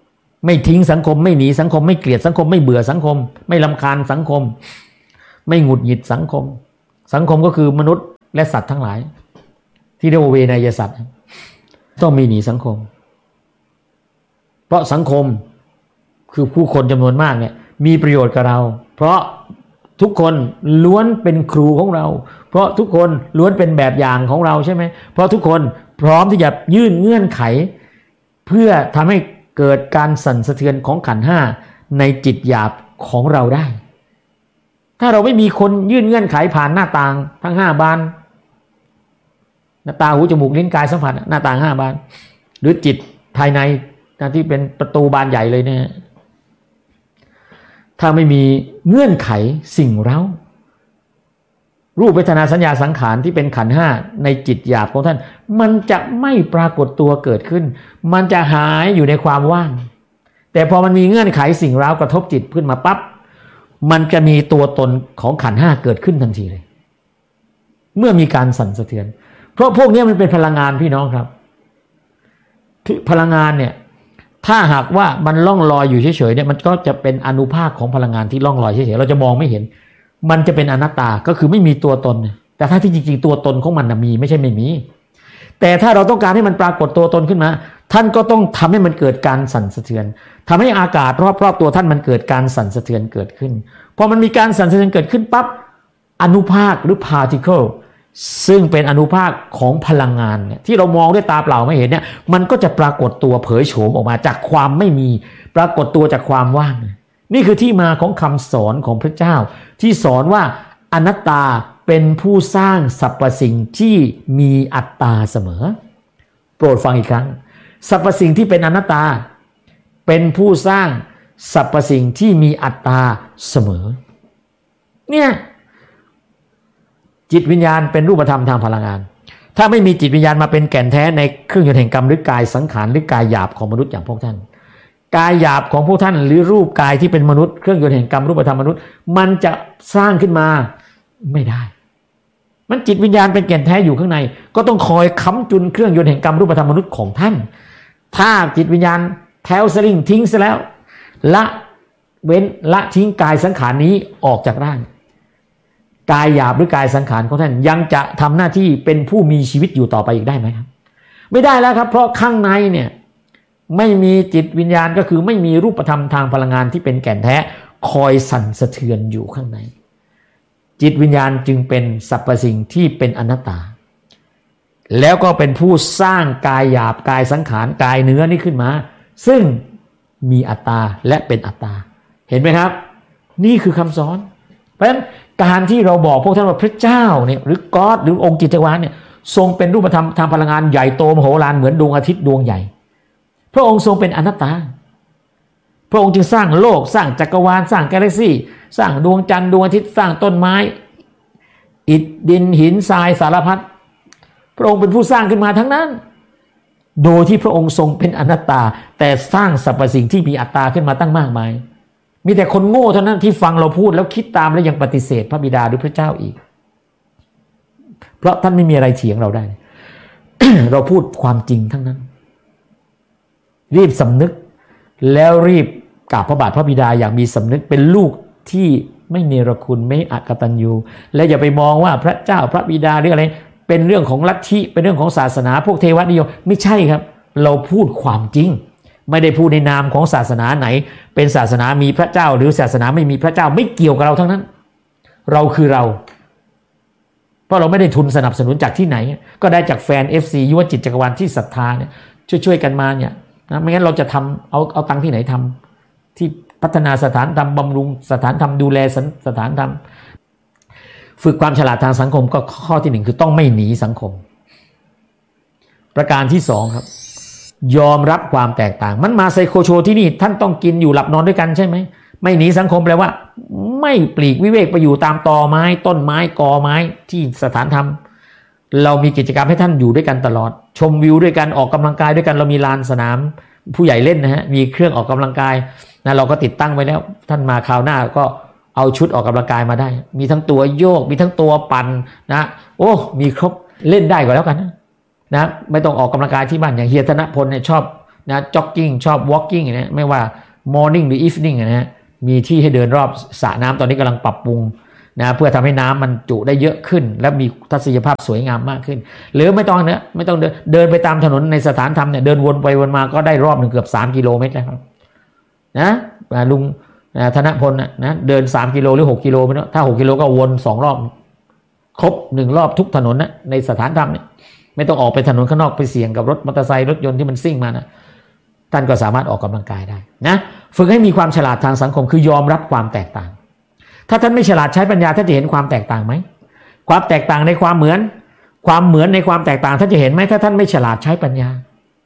ไม่ทิ้งสังคมไม่หนีสังคมไม่เกลียดสังคมไม่เบื่อสังคมไม่รำคาญสังคมไม่หงุดหงิดสังคมสังคมก็คือมนุษย์และสัตว์ทั้งหลายที่เรียกว่าเวนยสัตว์ต้องมีหนีสังคมเพราะสังคมคือผู้คนจำนวนมากเนี่ยมีประโยชน์กับเราเพราะทุกคนล้วนเป็นครูของเราเพราะทุกคนล้วนเป็นแบบอย่างของเราใช่ไหมเพราะทุกคนพร้อมที่จะยื่นเงื่อนไขเพื่อทำให้เกิดการสั่นสะเทือนของขันธ์ห้าในจิตหยาบของเราได้ถ้าเราไม่มีคนยื่นเงื่อนไขผ่านหน้าต่างทั้ง5 บานหน้าตาหูจมูกลิ้นกายสัมผัสหน้าต่าง5 บานหรือจิตภายในที่เป็นประตูบานใหญ่เลยเนี่ยถ้าไม่มีเงื่อนไขสิ่งเร้ารูปเวทนาสัญญาสังขารที่เป็นขันธ์ห้าในจิตหยาบของท่านมันจะไม่ปรากฏตัวเกิดขึ้นมันจะหายอยู่ในความว่างแต่พอมันมีเงื่อนไขสิ่งเร้ากระทบจิตขึ้นมาปั๊บมันจะมีตัวตนของขันธ์ห้าเกิดขึ้นทันทีเลยเมื่อมีการสั่นสะเทือนเพราะพวกนี้มันเป็นพลังงานพี่น้องครับพลังงานเนี่ยถ้าหากว่ามันล่องลอยอยู่เฉยๆเนี่ยมันก็จะเป็นอานุภาคของพลังงานที่ล่องลอยเฉยๆเราจะมองไม่เห็นมันจะเป็นอนัตตาก็คือไม่มีตัวตนแต่ถ้าที่จริงๆตัวตนของมันมีไม่ใช่ไม่มีแต่ถ้าเราต้องการให้มันปรากฏตัวตนขึ้นมาท่านก็ต้องทำให้มันเกิดการสั่นสะเทือนทำให้อากาศรอบๆตัวท่านมันเกิดการสั่นสะเทือนเกิดขึ้นพอมันมีการสั่นสะเทือนเกิดขึ้นปั๊บอนุภาคหรือ particle ซึ่งเป็นอนุภาคของพลังงานเนี่ยที่เรามองด้วยตาเปล่าไม่เห็นเนี่ยมันก็จะปรากฏตัวเผยโฉมออกมาจากความไม่มีปรากฏตัวจากความว่างนี่คือที่มาของคำสอนของพระเจ้าที่สอนว่าอนัตตาเป็นผู้สร้างสรรพสิ่งที่มีอัตตาเสมอโปรดฟังอีกครั้งสรรพสิ่งที่เป็นอนัตตาเป็นผู้สร้างสรรพสิ่งที่มีอัตตาเสมอเนี่ยจิตวิญญาณเป็นรูปธรรมทางพลังงานถ้าไม่มีจิตวิญญาณมาเป็นแก่นแท้ในเครื่องยนต์แห่งกรรมหรือกายสังขารหรือกายหยาบของมนุษย์อย่างพวกท่านกายหยาบของพวกท่านหรือรูปกายที่เป็นมนุษย์เครื่องยนต์แห่งกรรมรูปธรรมมนุษย์มันจะสร้างขึ้นมาไม่ได้มันจิตวิญญาณเป็นแก่นแท้อยู่ข้างในก็ต้องคอยค้ำจุนเครื่องยนต์แห่งกรรมรูปธรรมมนุษย์ของท่านถ้าจิตวิญญาณแถวสลิงทิ้งซะแล้วละทิ้งกายสังขารนี้ออกจากร่างกายหยาบหรือกายสังขารของท่านยังจะทำหน้าที่เป็นผู้มีชีวิตอยู่ต่อไปอีกได้ไหมครับไม่ได้แล้วครับเพราะข้างในเนี่ยไม่มีจิตวิญญาณก็คือไม่มีรูปธรรมทางพลังงานที่เป็นแก่นแท้คอยสั่นสะเทือนอยู่ข้างในจิตวิญญาณจึงเป็นสรรพสิ่งที่เป็นอนัตตาแล้วก็เป็นผู้สร้างกายหยาบกายสังขารกายเนื้อนี้ขึ้นมาซึ่งมีอัตตาและเป็นอัตตาเห็นไหมครับนี่คือคำสอนเพราะฉะนั้นการที่เราบอกพวกท่านว่าพระเจ้าเนี่ยหรือก็อดหรือองค์จิตจักรวาลเนี่ยทรงเป็นรูปธรรมทางพลังงานใหญ่โตมโหฬารเหมือนดวงอาทิตย์ดวงใหญ่พระองค์ทรงเป็นอนัตตาพระองค์จึงสร้างโลกสร้างจักรวาลสร้างกาแล็กซี่สร้างดวงจันทร์ดวงอาทิตย์สร้างต้นไม้อิฐดินหินทรายสารพัดพระองค์เป็นผู้สร้างขึ้นมาทั้งนั้นโดยที่พระองค์ทรงเป็นอนัตตาแต่สร้างสรรพสิ่งที่มีอัตตาขึ้นมาตั้งมากมายมีแต่คนโง่เท่านั้นที่ฟังเราพูดแล้วคิดตามแล้วยังปฏิเสธพระบิดาหรือพระเจ้าอีกเพราะท่านไม่มีอะไรเถียงเราได้ เราพูดความจริงทั้งนั้นรีบสำนึกแล้วรีบกราบพระบาทพระบิดาอย่างมีสำนึกเป็นลูกที่ไม่เนรคุณไม่อกตัญญูและอย่าไปมองว่าพระเจ้าพระบิดาหรืออะไรเป็นเรื่องของลัทธิเป็นเรื่องของศาสนาพวกเทวนิยมไม่ใช่ครับเราพูดความจริงไม่ได้พูดในนามของศาสนาไหนเป็นศาสนามีพระเจ้าหรือศาสนาไม่มีพระเจ้าไม่เกี่ยวกับเราทั้งนั้นเราคือเราเพราะเราไม่ได้ทุนสนับสนุนจากที่ไหนก็ได้จากแฟน FC ยุวจิตจักรวาลที่ศรัทธาเนี่ยช่วยกันมาเนี่ยนะไม่งั้นเราจะทำเอาตังค์ที่ไหนทำที่พัฒนาสถานธรรมบำรุงสถานธรรมดูแลสถานธรรมฝึกความฉลาดทางสังคมก็ข้อที่1คือต้องไม่หนีสังคมประการที่2ครับยอมรับความแตกต่างมันมาไซโคโชที่นี่ท่านต้องกินอยู่หลับนอนด้วยกันใช่ไหมไม่หนีสังคมแปลว่าไม่ปลีกวิเวกไปอยู่ตามตอไม้ต้นไม้กอไม้ที่สถานธรรมเรามีกิจกรรมให้ท่านอยู่ด้วยกันตลอดชมวิวด้วยกันออกกำลังกายด้วยกันเรามีลานสนามผู้ใหญ่เล่นนะฮะมีเครื่องออกกำลังกายนะเราก็ติดตั้งไว้แล้วท่านมาคราวหน้าก็เอาชุดออกกำลังกายมาได้มีทั้งตัวโยกมีทั้งตัวปั่นนะโอ้มีครบเล่นได้ก็แล้วกันนะไม่ต้องออกกำลังกายที่บ้านอย่างเฮียธนพลเนี่ยชอบนะจ็อกกิ้งชอบวอล์กกิ้งนะไม่ว่ามอร์นิ่งหรืออีฟนิ่งนะฮะมีที่ให้เดินรอบสระน้ำตอนนี้กำลังปรับปรุงนะเพื่อทำให้น้ำมันจุได้เยอะขึ้นและมีทัศนียภาพสวยงามมากขึ้นหรือไม่ต้องเดินไปตามถนนในสถานธรรมเนี่ยเดินวนไปวนมาก็ได้รอบหนึ่งเกือบ3 กิโลเมตรแล้วครับนะลุงธนพลนะเดิน3 กิโลหรือ6 กิโลไม่รู้ถ้า6 กิโลก็วน2 รอบครบ1 รอบทุกถนนนะในสถานธรรมเนี่ยไม่ต้องออกไปถนนข้างนอกไปเสี่ยงกับรถมอเตอร์ไซค์รถยนต์ที่มันซิ่งมานะท่านก็สามารถออกกำลังกายได้นะฝึกให้มีความฉลาดทางสังคมคือยอมรับความแตกต่างถ้าท่านไม่ฉลาดใช้ปัญญาท่านจะเห็นความแตกต่างไหมความแตกต่างในความเหมือนในความแตกต่างท่านจะเห็นไหมถ้าท่านไม่ฉลาดใช้ปัญญา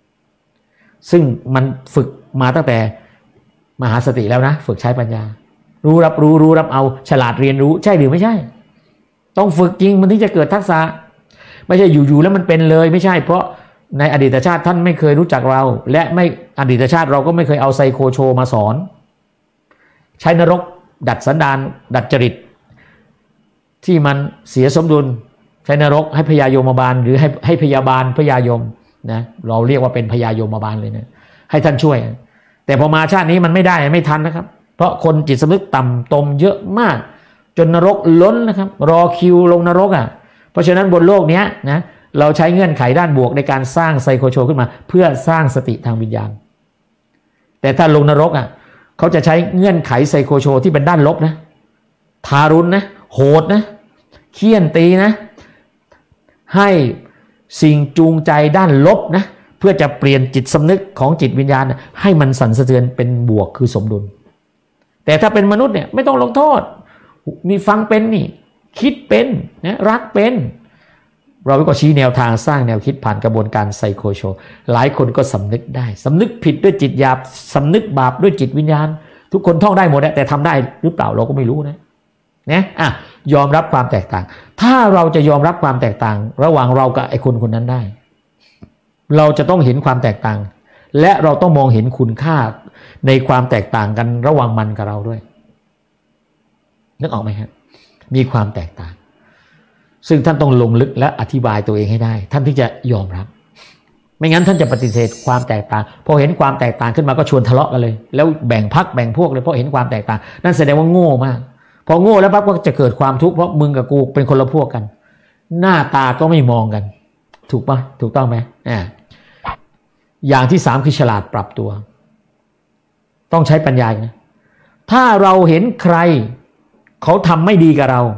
ซึ่งมันฝึกมาตั้งแต่มหาสติแล้วนะฝึกใช้ปัญญารู้รับเอาฉลาดเรียนรู้ใช่หรือไม่ใช่ต้องฝึกจริงมันถึงจะเกิดทักษะไม่ใช่อยู่ๆแล้วมันเป็นเลยไม่ใช่เพราะในอดีตชาติท่านไม่เคยรู้จักเราและไม่อดีตชาติเราก็ไม่เคยเอาไซโคโชมาสอนใช้นรกดัดสันดานดัดจริตที่มันเสียสมดุลใช้นรกให้พยายมบาลหรือให้พยาบาลพยายมนะเราเรียกว่าเป็นพยายมบาลเลยนะให้ท่านช่วยแต่พอมาชาตินี้มันไม่ได้ไม่ทันนะครับเพราะคนจิตสำนึกต่ำตมเยอะมากจนนรกล้นนะครับรอคิวลงนรกเพราะฉะนั้นบนโลกนี้นะเราใช้เงื่อนไขด้านบวกในการสร้างไซโคโชขึ้นมาเพื่อสร้างสติทางวิญญาณแต่ถ้าลงนรกเขาจะใช้เงื่อนไขไซโคโชที่เป็นด้านลบนะทารุณนะโหดนะเฆี่ยนตีนะให้สิ่งจูงใจด้านลบนะเพื่อจะเปลี่ยนจิตสำนึกของจิตวิญญาณให้มันสั่นสะเทือนเป็นบวกคือสมดุลแต่ถ้าเป็นมนุษย์เนี่ยไม่ต้องลงโทษมีฟังเป็นนี่คิดเป็นนะรักเป็นเราก็ชี้แนวทางสร้างแนวคิดผ่านกระบวนการไซโคโชหลายคนก็สำนึกได้สำนึกผิดด้วยจิตหยาบสำนึกบาปด้วยจิตวิญญาณทุกคนท่องได้หมดแต่ทำได้หรือเปล่าเราก็ไม่รู้นะยอมรับความแตกต่างถ้าเราจะยอมรับความแตกต่างระหว่างเรากับไอ้คนนั้นได้เราจะต้องเห็นความแตกต่างและเราต้องมองเห็นคุณค่าในความแตกต่างกันระหว่างมันกับเราด้วยนึกออกไหมครับมีความแตกต่างซึ่งท่านต้องลงลึกและอธิบายตัวเองให้ได้ท่านที่จะยอมรับไม่งั้นท่านจะปฏิเสธความแตกต่างพอเห็นความแตกต่างขึ้นมาก็ชวนทะเลาะกันเลยแล้วแบ่งพรรคแบ่งพวกเลยเพราะเห็นความแตกต่างนั่นแสดงว่าโง่มากพอโง่แล้วปั๊บก็จะเกิดความทุกข์เพราะมึงกับกูเป็นคนละพวกกันหน้าตาก็ไม่มองกันถูกปะถูกต้องไหมอย่างที่3คือฉลาดปรับตัวต้องใช้ปัญญานะถ้าเราเห็นใครเขาทำไม่ดีกับเรา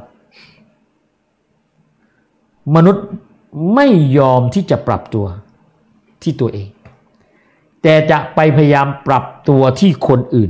มนุษย์ไม่ยอมที่จะปรับตัวที่ตัวเองแต่จะไปพยายามปรับตัวที่คนอื่น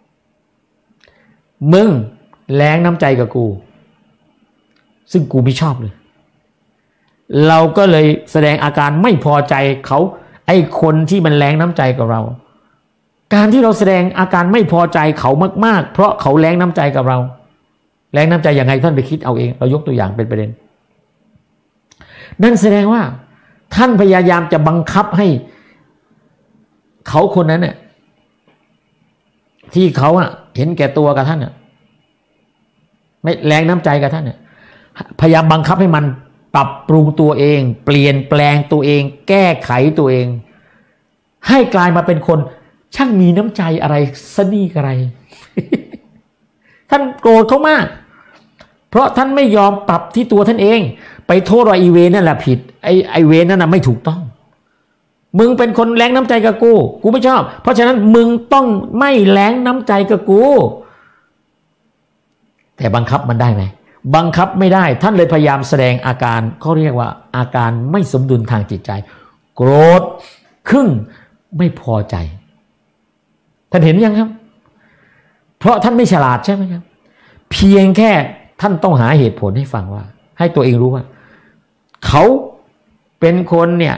มึงแรงน้ำใจกับกูซึ่งกูไม่ชอบเลยเราก็เลยแสดงอาการไม่พอใจเขาไอ้คนที่มันแรงน้ำใจกับเราการที่เราแสดงอาการไม่พอใจเขามากๆเพราะเขาแรงน้ำใจกับเราแรงน้ำใจยังไงท่านไปคิดเอาเองเรายกตัวอย่างเป็นประเด็นนั่นแสดงว่าท่านพยายามจะบังคับให้เขาคนนั้นเนี่ยที่เขาเห็นแก่ตัวกับท่านไม่แรงน้ำใจกับท่านพยายามบังคับให้มันปรับปรุงตัวเองเปลี่ยนแปลงตัวเองแก้ไขตัวเองให้กลายมาเป็นคนช่างมีน้ำใจอะไรสนี่อะไร ท่านโกรธเขามากเพราะท่านไม่ยอมปรับที่ตัวท่านเองไปโทษว่าอีเวนั่นแหละผิดไอเวนั่นน่ะไม่ถูกต้องมึงเป็นคนแรงน้ำใจกับกูไม่ชอบเพราะฉะนั้นมึงต้องไม่แรงน้ำใจกับกูแต่บังคับมันได้ไหมบังคับไม่ได้ท่านเลยพยายามแสดงอาการเขาเรียกว่าอาการไม่สมดุลทางจิตใจโกรธขึ่งไม่พอใจท่านเห็นยังครับเพราะท่านไม่ฉลาดใช่ไหมครับเพียงแค่ท่านต้องหาเหตุผลให้ฟังว่าให้ตัวเองรู้ว่าเขาเป็นคนเนี่ย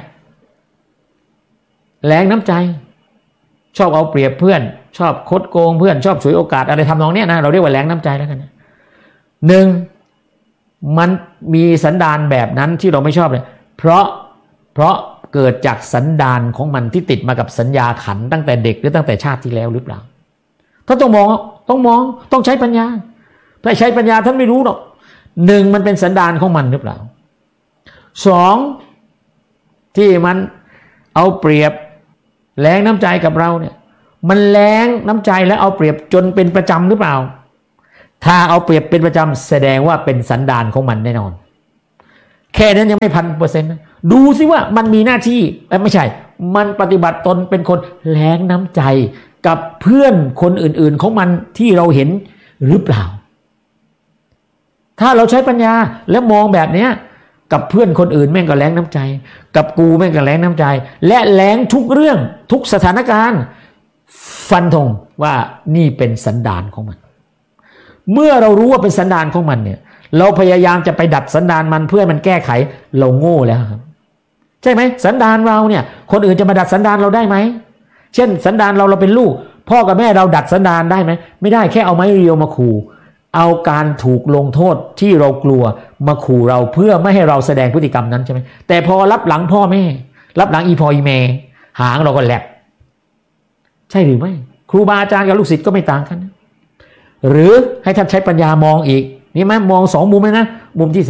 แรงน้ำใจชอบเอาเปรียบเพื่อนชอบคดโกงเพื่อนชอบฉวยโอกาสอะไรทำนองเนี้ยนะเราเรียกว่าแรงน้ำใจแล้วกันนะหนึ่งมันมีสันดานแบบนั้นที่เราไม่ชอบเลยเพราะเกิดจากสันดานของมันที่ติดมากับสัญญาขันตั้งแต่เด็กหรือตั้งแต่ชาติที่แล้วหรือเปล่าท่านต้องมองต้องใช้ปัญญาถ้าใช้ปัญญาท่านไม่รู้หรอกหนึ่งมันเป็นสันดานของมันหรือเปล่าสองที่มันเอาเปรียบแรงน้ำใจกับเราเนี่ยมันแรงน้ำใจและเอาเปรียบจนเป็นประจำหรือเปล่าถ้าเอาเปรียบเป็นประจำแสดงว่าเป็นสันดานของมันแน่นอนแค่นั้นยังไม่1,000%ดูสิว่ามันมีหน้าที่ไม่ใช่มันปฏิบัติตนเป็นคนแรงน้ำใจกับเพื่อนคนอื่นๆของมันที่เราเห็นหรือเปล่าถ้าเราใช้ปัญญาแล้วมองแบบนี้กับเพื่อนคนอื่นแม่งก็แรงน้ำใจกับกูแม่งก็แรงน้ำใจและแรงทุกเรื่องทุกสถานการณ์ฟันธงว่านี่เป็นสันดานของมันเมื่อเรารู้ว่าเป็นสันดานของมันเนี่ยเราพยายามจะไปดัดสันดานมันเพื่อมันแก้ไขเราโง่แล้วครับใช่ไหมสันดานเราเนี่ยคนอื่นจะมาดัดสันดานเราได้ไหมเช่นสันดานเราเป็นลูกพ่อกับแม่เราดัดสันดานได้ไหมไม่ได้แค่เอาไม้เรียวมาขู่เอาการถูกลงโทษที่เรากลัวมาขู่เราเพื่อไม่ให้เราแสดงพฤติกรรมนั้นใช่ไหมแต่พอรับหลังพ่อแม่รับหลังอีพออีเมหางเราก็แหลกใช่หรือไม่ครูบาอาจารย์กับลูกศิษย์ก็ไม่ต่างกันนะหรือให้ท่านใช้ปัญญามองอีกนี่ไหมมอง2 มุมเลยนะมุมที่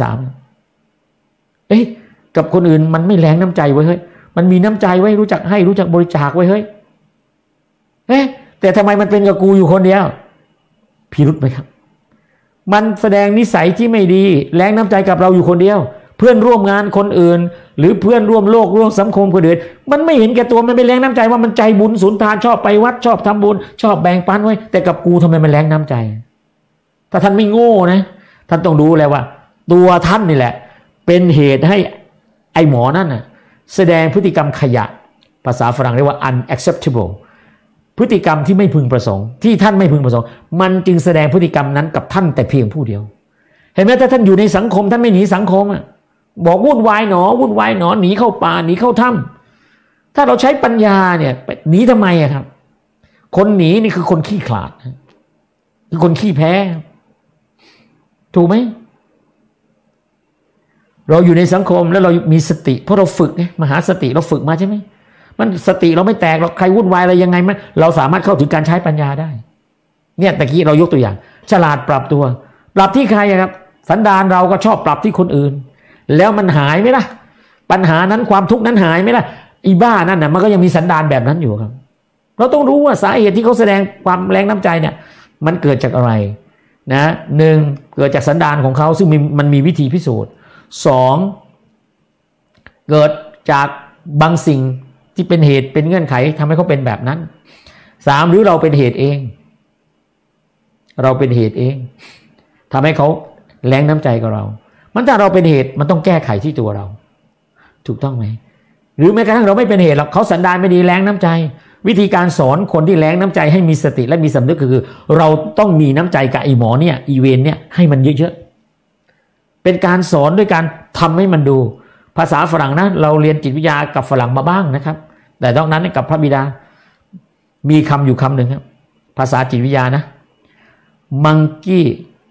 3กับคนอื่นมันไม่แรงน้ำใจไว้เฮ้ยมันมีน้ำใจไว้รู้จักให้รู้จักบริจาคไว้เฮ้ยแต่ทำไมมันเป็นกับกูอยู่คนเดียวพิรุธไหมครับมันแสดงนิสัยที่ไม่ดีแรงน้ำใจกับเราอยู่คนเดียวเพื่อนร่วมงานคนอื่นหรือเพื่อนร่วมโลกร่วมสังคมคนอื่นมันไม่เห็นแก่ตัวมันเป็นแรงน้ำใจว่ามันใจบุญสุนทานชอบไปวัดชอบทำบุญชอบแบ่งปันไว้แต่กับกูทำไมมันแรงน้ำใจถ้าท่านไม่โง่นะท่านต้องรู้แล้วว่าตัวท่านนี่แหละเป็นเหตุให้ไอ้หมอนั่นน่ะแสดงพฤติกรรมขยะภาษาฝรั่งเรียกว่า unacceptable พฤติกรรมที่ไม่พึงประสงค์ที่ท่านไม่พึงประสงค์มันจึงแสดงพฤติกรรมนั้นกับท่านแต่เพียงผู้เดียวเห็นไหมถ้าท่านอยู่ในสังคมท่านไม่หนีสังคมบอกวุ่นวายหนอวุ่นวายหนอหนีเข้าป่าหนีเข้าถ้ำถ้าเราใช้ปัญญาเนี่ยหนีทำไมครับคนหนีนี่คือคนขี้ขลาดคือคนขี้แพ้ถูกไหมเราอยู่ในสังคมแล้วเรามีสติเพราะเราฝึกไงมหาสติเราฝึกมาใช่ไหมมันสติเราไม่แตกเราใครวุ่นวายอะไรยังไงมันเราสามารถเข้าถึงการใช้ปัญญาได้เนี่ยตะกี้เรายกตัวอย่างฉลาดปรับตัวปรับที่ใครครับสันดานเราก็ชอบปรับที่คนอื่นแล้วมันหายไหมล่ะปัญหานั้นความทุกข์นั้นหายไหมล่ะอีบ้านั่นน่ะมันก็ยังมีสันดานแบบนั้นอยู่ครับเราต้องรู้ว่าสาเหตุที่เขาแสดงความแรงน้ำใจเนี่ยมันเกิดจากอะไรนะ1เกิดจากสันดานของเขาซึ่งมันมีวิธีพิสูจน์2เกิดจากบางสิ่งที่เป็นเหตุเป็นเงื่อนไขทำให้เขาเป็นแบบนั้น3หรือเราเป็นเหตุเองเราเป็นเหตุเองทำให้เขาแรงน้ำใจกับเรามันถ้าเราเป็นเหตุมันต้องแก้ไขที่ตัวเราถูกต้องไหมหรือแม้กระทั่งเราไม่เป็นเหตุหรอกเขาสันดานไม่ดีแรงน้ำใจวิธีการสอนคนที่แรงน้ำใจให้มีสติและมีสำนึกคือเราต้องมีน้ำใจกับไอ้หมอเนี่ยอีเวนเนี่ยให้มันเยอะๆเป็นการสอนด้วยการทำให้มันดูภาษาฝรั่งนะเราเรียนจิตวิทยากับฝรั่งมาบ้างนะครับแต่นอกนั้นกับพระบิดามีคำอยู่คำหนึ่งครับภาษาจิตวิทยานะมังกี้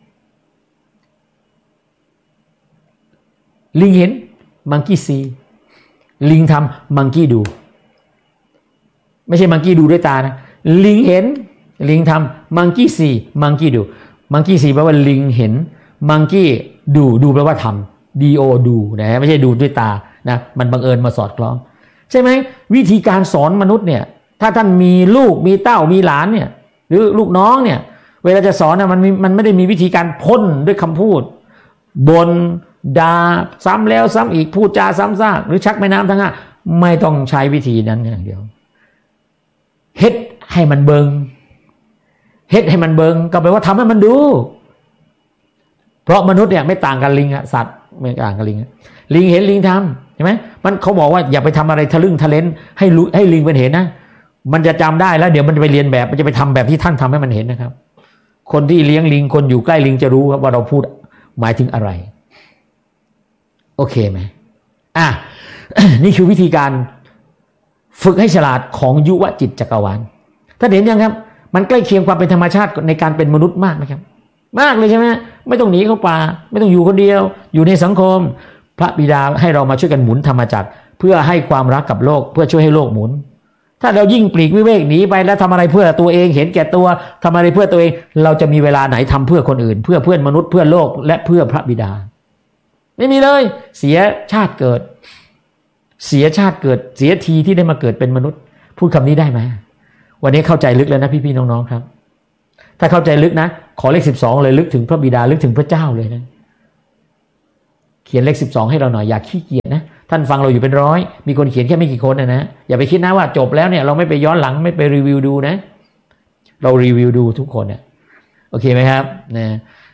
ลิงเห็นมังกี้ซีลิงทำมังกี้ดูไม่ใช่มังกี้ดูด้วยตานะลิงเห็นลิงทำมังกี้ซีมังกี้ดูมังกี้ซีแปลว่าลิงเห็นมังกี้ดูแปลว่าทำdo ดูนะไม่ใช่ดูด้วยตานะมันบังเอิญมาสอดคล้องใช่ไหมวิธีการสอนมนุษย์เนี่ยถ้าท่านมีลูกมีเต้ามีหลานเนี่ยหรือลูกน้องเนี่ยเวลาจะสอนนะมันไม่ได้มีวิธีการพ่นด้วยคำพูดบนด่าซ้ำแล้วซ้ำอีกพูดจาซ้ำซากหรือชักแม่น้ำทั้งไม่ต้องใช้วิธีนั้นอย่างเดียวเฮ็ดให้มันเบิงเฮ็ดให้มันเบิงก็แปลว่าทำให้มันดูเพราะมนุษย์เนี่ยไม่ต่างกันลิงสัตว์ไม่ต่างกันลิงลิงเห็นลิงทำใช่ไหมมันเขาบอกว่าอย่าไปทำอะไรทะลึ่งทะเลนให้ลิงมันเห็นนะมันจะจำได้แล้วเดี๋ยวมันจะไปเรียนแบบมันจะไปทำแบบที่ท่านทำให้มันเห็นนะครับคนที่เลี้ยงลิงคนอยู่ใกล้ลิงจะรู้ครับว่าเราพูดหมายถึงอะไรโอเคไหมนี่คือวิธีการฝึกให้ฉลาดของยุวจิตจักรวาลถ้าเห็นยังครับมันใกล้เคียงความเป็นธรรมชาติในการเป็นมนุษย์มากนะครับมากเลยใช่ไหมไม่ต้องหนีเข้าป่าไม่ต้องอยู่คนเดียวอยู่ในสังคมพระบิดาให้เรามาช่วยกันหมุนธรรมจักรเพื่อให้ความรักกับโลกเพื่อช่วยให้โลกหมุนถ้าเรายิ่งปลีกวิเวกหนีไปแล้วทำอะไรเพื่อตัวเองเห็นแก่ตัวทำอะไรเพื่อตัวเองเราจะมีเวลาไหนทำเพื่อคนอื่นเพื่อเพื่อนมนุษย์เพื่อโลกและเพื่อพระบิดาไม่มีเลยเสียชาติเกิดเสียชาติเกิดเสียทีที่ได้มาเกิดเป็นมนุษย์พูดคำนี้ได้ไหมวันนี้เข้าใจลึกแล้วนะพี่ๆน้องๆครับถ้าเข้าใจลึกนะขอเลข12เลยลึกถึงพระบิดาลึกถึงพระเจ้าเลยนะเขียนเลข12ให้เราหน่อยอย่าขี้เกียจนะท่านฟังเราอยู่เป็นร้อยมีคนเขียนแค่ไม่กี่คนนะอย่าไปคิดนะว่าจบแล้วเนี่ยเราไม่ไปย้อนหลังไม่ไปรีวิวดูนะเรารีวิวดูทุกคนเนี่ยโอเคไหมครับนะ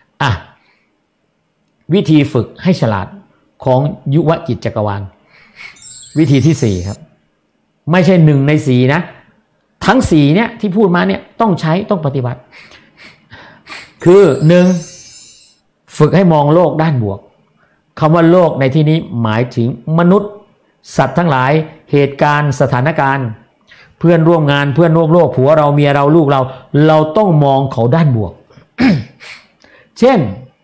วิธีฝึกให้ฉลาดของยุวจิตจักรวาลวิธีที่4ครับไม่ใช่1ใน4นะทั้ง4เนี่ยที่พูดมาเนี่ยต้องใช้ต้องปฏิบัติคือ1ฝึกให้มองโลกด้านบวกคำว่าโลกในที่นี้หมายถึงมนุษย์สัตว์ทั้งหลายเหตุการณ์สถานการณ์เพื่อนร่วมงานเพื่อนร่วมโลกผัวเราเมียเราลูกเราต้องมองเขาด้านบวก เช่น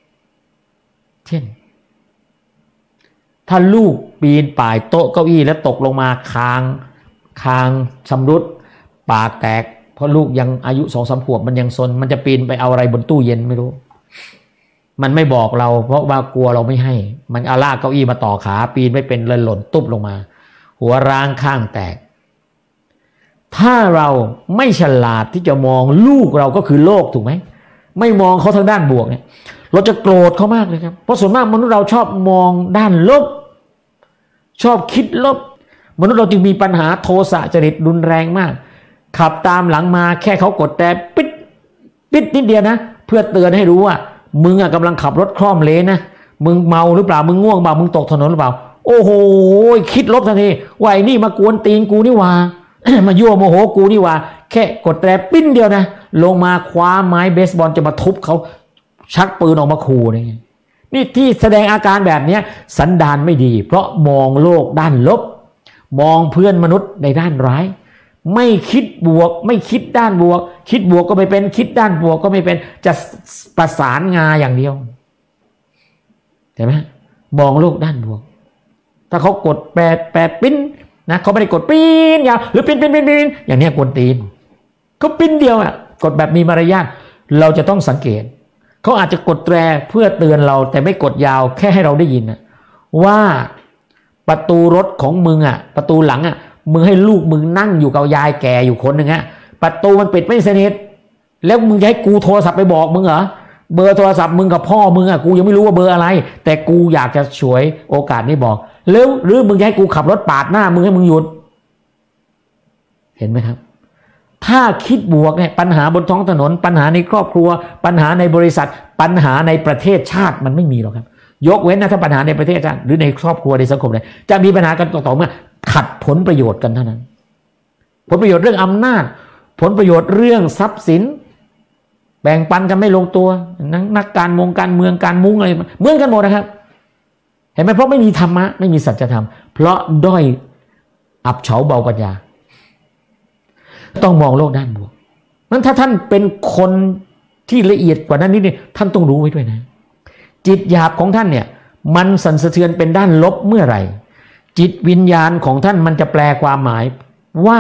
ถ้าลูกปีนป่ายโต๊ะเก้าอี้แล้วตกลงมาคางชำรุดปากแตกเพราะลูกยังอายุ 2-3 ขวบมันยังซนมันจะปีนไปเอาอะไรบนตู้เย็นไม่รู้มันไม่บอกเราเพราะว่ากลัวเราไม่ให้มันเอาลากเก้าอี้มาต่อขาปีนไม่เป็นเลยหล่นตุ๊บลงมาหัวร้างข้างแตกถ้าเราไม่ฉลาดที่จะมองลูกเราก็คือโลกถูกไหมไม่มองเขาทางด้านบวกเนี่ยเราจะโกรธเขามากเลยครับเพราะส่วนมากมนุษย์เราชอบมองด้านลบชอบคิดลบมนุษย์เราจึงมีปัญหาโทสะจริตรุนแรงมากขับตามหลังมาแค่เขากดแต่ปิดนิดเดียวนะเพื่อเตือนให้รู้ว่ามึงกำลังขับรถคล่อมเลนนะมึงเมาหรือเปล่ามึงง่วงเปล่ามึงตกถนนหรือเปล่าโอ้โหคิดลบทันทีว่าไอ้นี่มากวนตีนกูนี่ว่า มายั่วโมโหกูนี่ว่าแค่กดแตรปิ้นเดียวนะลงมาคว้าไม้เบสบอลจะมาทุบเขาชักปืนออกมาขู่นี่ที่แสดงอาการแบบนี้สันดานไม่ดีเพราะมองโลกด้านลบมองเพื่อนมนุษย์ในด้านร้ายไม่คิดบวกไม่คิดด้านบวกคิดบวกก็ไม่เป็นคิดด้านบวกก็ไม่เป็นจะประสานงาอย่างเดียวเห็นไหมมองโลกด้านบวกถ้าเขากดแปดปิ้นนะเขาไม่ได้กดปิ้นยาวหรือปิ้นอย่างนี้กวนตีนเขาปิ้นเดียวกดแบบมีมารยาทเราจะต้องสังเกตเขาอาจจะกดแตรเพื่อเตือนเราแต่ไม่กดยาวแค่ให้เราได้ยินว่าประตูรถของมึงประตูหลังมึงให้ลูกมึงนั่งอยู่กับยายแก่อยู่คนหนึ่งประตูมันปิดไม่สนิทแล้วมึงจะให้กูโทรศัพท์ไปบอกมึงเหรอเบอร์โทรศัพท์มึงกับพ่อมึงกูยังไม่รู้ว่าเบอร์อะไรแต่กูอยากจะฉวยโอกาสนี้บอกแล้วหรือมึงจะให้กูขับรถปาดหน้ามึงให้มึงหยุดเห็นไหมครับถ้าคิดบวกเนี่ยปัญหาบนท้องถนนปัญหาในครอบครัวปัญหาในบริษัทปัญหาในประเทศชาติมันไม่มีหรอกครับยกเว้นนะถ้าปัญหาในประเทศชาติหรือในครอบครัวในสังคมเนี่ยจะมีปัญหากันต่อเมื่อขัดผลประโยชน์กันเท่านั้นผลประโยชน์เรื่องอำนาจผลประโยชน์เรื่องทรัพย์สินแบ่งปันกันไม่ลงตัวนักการเมืองการมุ้งอะไรเหมือนกันหมดนะครับเห็นไหมเพราะไม่มีธรรมะไม่มีสัจธรรมเพราะด้อยอับเฉาเบาปัญญาต้องมองโลกด้านบวกนั้นถ้าท่านเป็นคนที่ละเอียดกว่านั้นนิดนึงท่านต้องรู้ไว้ด้วยนะจิตหยาบของท่านเนี่ยมันสั่นสะเทือนเป็นด้านลบเมื่อไหร่จิตวิญญาณของท่านมันจะแปลความหมายว่า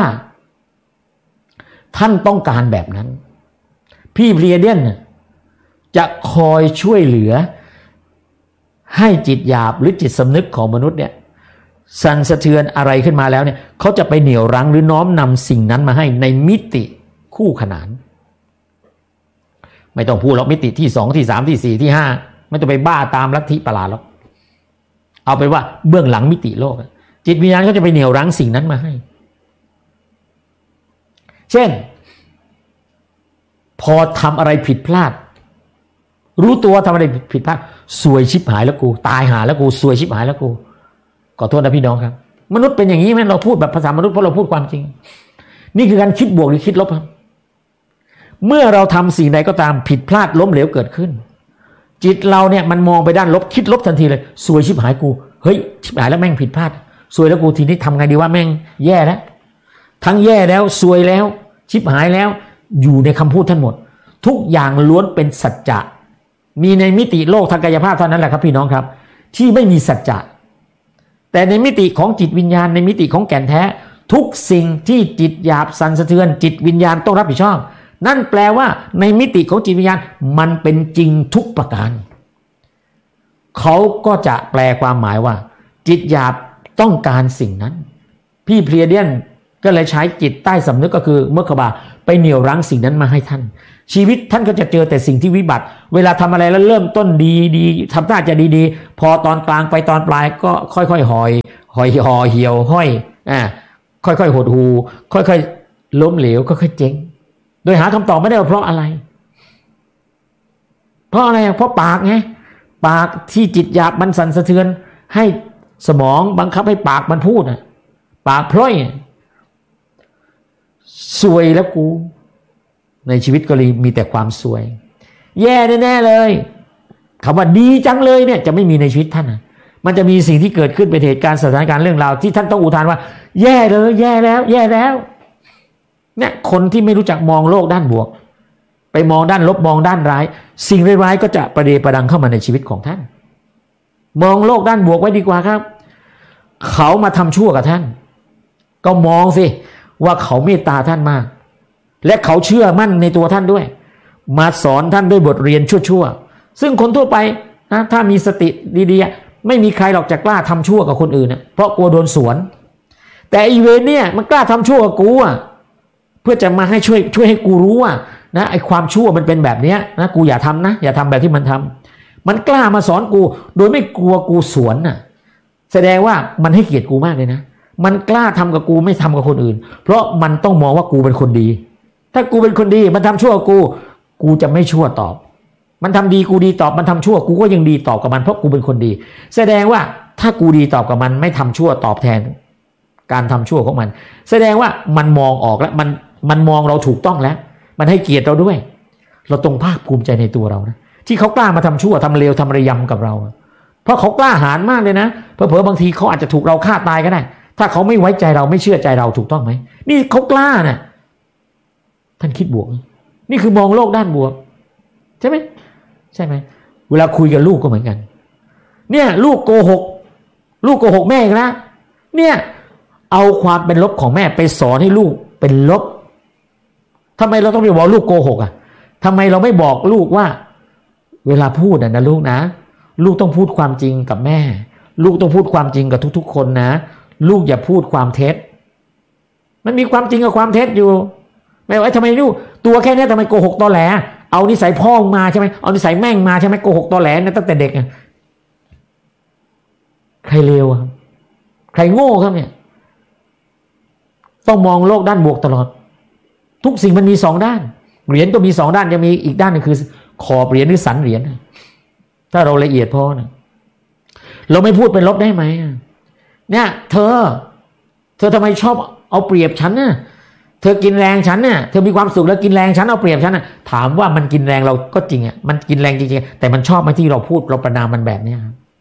ท่านต้องการแบบนั้นพี่เพลียเดียนจะคอยช่วยเหลือให้จิตหยาบหรือจิตสำนึกของมนุษย์เนี่ยสั่นสะเทือนอะไรขึ้นมาแล้วเนี่ยเขาจะไปเหนี่ยวรั้งหรือน้อมนำสิ่งนั้นมาให้ในมิติคู่ขนานไม่ต้องพูดหรอกมิติที่2ที่3ที่4ที่5ไม่ต้องไปบ้าตามลัทธิประหลาดหรอกเอาไปว่าเบื้องหลังมิติโลกจิตวิญญาณเขาจะไปเหนี่ยวรั้งสิ่งนั้นมาให้เช่นพอทำอะไรผิดพลาดรู้ตัวทำอะไรผิดพลาดซวยชิบหายแล้วกูตายหาแล้วกูซวยชิบหายแล้วกูขอโทษนะพี่น้องครับมนุษย์เป็นอย่างนี้ไหมเราพูดแบบภาษามนุษย์เพราะเราพูดความจริงนี่คือการคิดบวกหรือคิดลบครับเมื่อเราทำสิ่งใดก็ตามผิดพลาดล้มเหลวเกิดขึ้นจิตเราเนี่ยมันมองไปด้านลบคิดลบทันทีเลยซวยชิบหายกูเฮ้ยชิบหายแล้วแม่งผิดพลาดซวยแล้วกูทีนี้ทำไงดีว่าแม่งแย่แล้วทั้งแย่แล้วซวยแล้วชิบหายแล้วอยู่ในคำพูดท่านหมดทุกอย่างล้วนเป็นสัจจะมีในมิติโลกทางกายภาพเท่านั้นแหละครับพี่น้องครับที่ไม่มีสัจจะแต่ในมิติของจิตวิญญาณในมิติของแก่นแท้ทุกสิ่งที่จิตหยาบสั่นสะเทือนจิตวิญญาณต้องรับผิดชอบนั่นแปลว่าในมิติของจิตวิญญาณมันเป็นจริงทุกประการเขาก็จะแปลความหมายว่าจิตหยาบต้องการสิ่งนั้นพี่เพลียเดียนก็เลยใช้จิตใต้สำนึกก็คือเมื่อขบาไปเหนี่ยวรั้งสิ่งนั้นมาให้ท่านชีวิตท่านก็จะเจอแต่สิ่งที่วิบัติเวลาทำอะไรแล้วเริ่มต้นดีทำท่าจะดีพอตอนกลางไปตอนปลายก็ค่อยๆห่อเหี่ยวห้อยค่อยๆหดหูค่อยๆล้มเหลวค่อยๆเจ๊งโดยหาคำตอบไม่ได้ว่าเพราะอะไรเพราะปากไงปากที่จิตหยาบมันสั่นสะเทือนให้สมองบังคับให้ปากมันพูดปากพล่อยซวยแล้วกูในชีวิตก็เลยมีแต่ความซวยแย่แน่ๆเลยคำว่าดีจังเลยเนี่ยจะไม่มีในชีวิตท่านมันจะมีสิ่งที่เกิดขึ้นเป็นเหตุการณ์สถานการณ์เรื่องราวที่ท่านต้องอุทานว่าแย่เลยแย่แล้วเนี่ยคนที่ไม่รู้จักมองโลกด้านบวกไปมองด้านลบมองด้านร้ายสิ่งร้ายๆก็จะประเดประดังเข้ามาในชีวิตของท่านมองโลกด้านบวกไว้ดีกว่าครับเขามาทำชั่วกับท่านก็มองสิว่าเขาเมตตาท่านมากและเขาเชื่อมั่นในตัวท่านด้วยมาสอนท่านด้วยบทเรียนชั่วๆซึ่งคนทั่วไปนะถ้ามีสติดีๆไม่มีใครหรอกจะกล้าทำชั่วกับคนอื่นนะเพราะกลัวโดนสวนแต่อีเวนเนี่ยมันกล้าทำชั่วกับกูเพื่อจะมาให้ช่วยให้กูรู้ว่านะไอ้ความชั่วมันเป็นแบบนี้นะกูอย่าทำนะอย่าทำแบบที่มันทำมันกล้ามาสอนกูโดยไม่กลัวกูสวนน่ะแสดงว่ามันให้เกียรติกูมากเลยนะมันกล้าทำกับกูไม่ทำกับคนอื่นเพราะมันต้องมองว่ากูเป็นคนดีถ้ากูเป็นคนดีมันทำชั่วกูจะไม่ชั่วตอบมันทำดีกูดีตอบมันทำชั่วกูก็ยังดีตอบกับมันเพราะกูเป็นคนดีแสดงว่าถ้ากูดีตอบกับมันไม่ทำชั่วตอบแทนการทำชั่วของมันแสดงว่ามันมองออกแล้วมันมองเราถูกต้องแล้วมันให้เกียรติเราด้วยเราต้องภาคภูมิใจในตัวเรานะที่เขากล้ามาทำชั่วทำเลวทำระยำกับเราเพราะเขากล้าหาญมากเลยนะเผลอๆบางทีเขาอาจจะถูกเราฆ่าตายก็ได้ถ้าเขาไม่ไว้ใจเราไม่เชื่อใจเราถูกต้องไหมนี่เขากล้านะท่านคิดบวกนี่คือมองโลกด้านบวกใช่ไหมเวลาคุยกับลูกก็เหมือนกันเนี่ยลูกโกหกแม่อีกแล้วเนี่ยเอาความเป็นลบของแม่ไปสอนให้ลูกเป็นลบทำไมเราต้องไปบอกลูกโกหกทำไมเราไม่บอกลูกว่าเวลาพูดนะลูกนะลูกต้องพูดความจริงกับแม่ลูกต้องพูดความจริงกับทุกๆคนนะลูกอย่าพูดความเท็จมันมีความจริงกับความเท็จอยู่ไม่ว่าทำไมลูกตัวแค่นี้ทำไมโกหกตอแหลเอานิสัยพ่อมาใช่ไหมเอานิสัยแม่งมาใช่ไหมโกหกตอแหลนะตั้งแต่เด็กใครเลวครับใครโง่ครับเนี่ยต้องมองโลกด้านบวกตลอดทุกสิ่งมันมีสองด้านเหรียญก็มีสองด้านจะมีอีกด้านนึงคือขอบเหรียญหรือสันเหรียญถ้าเราละเอียดพอนะเราไม่พูดเป็นลบได้ไหมเนี่ยเธอทำไมชอบเอาเปรียบฉันน่ะเธอกินแรงฉันเนี่ยเธอมีความสุขแล้วกินแรงฉันเอาเปรียบฉันน่ะถามว่ามันกินแรงเราก็จริงมันกินแรงจริงๆแต่มันชอบไหมที่เราพูดเราประนามมันแบบนี้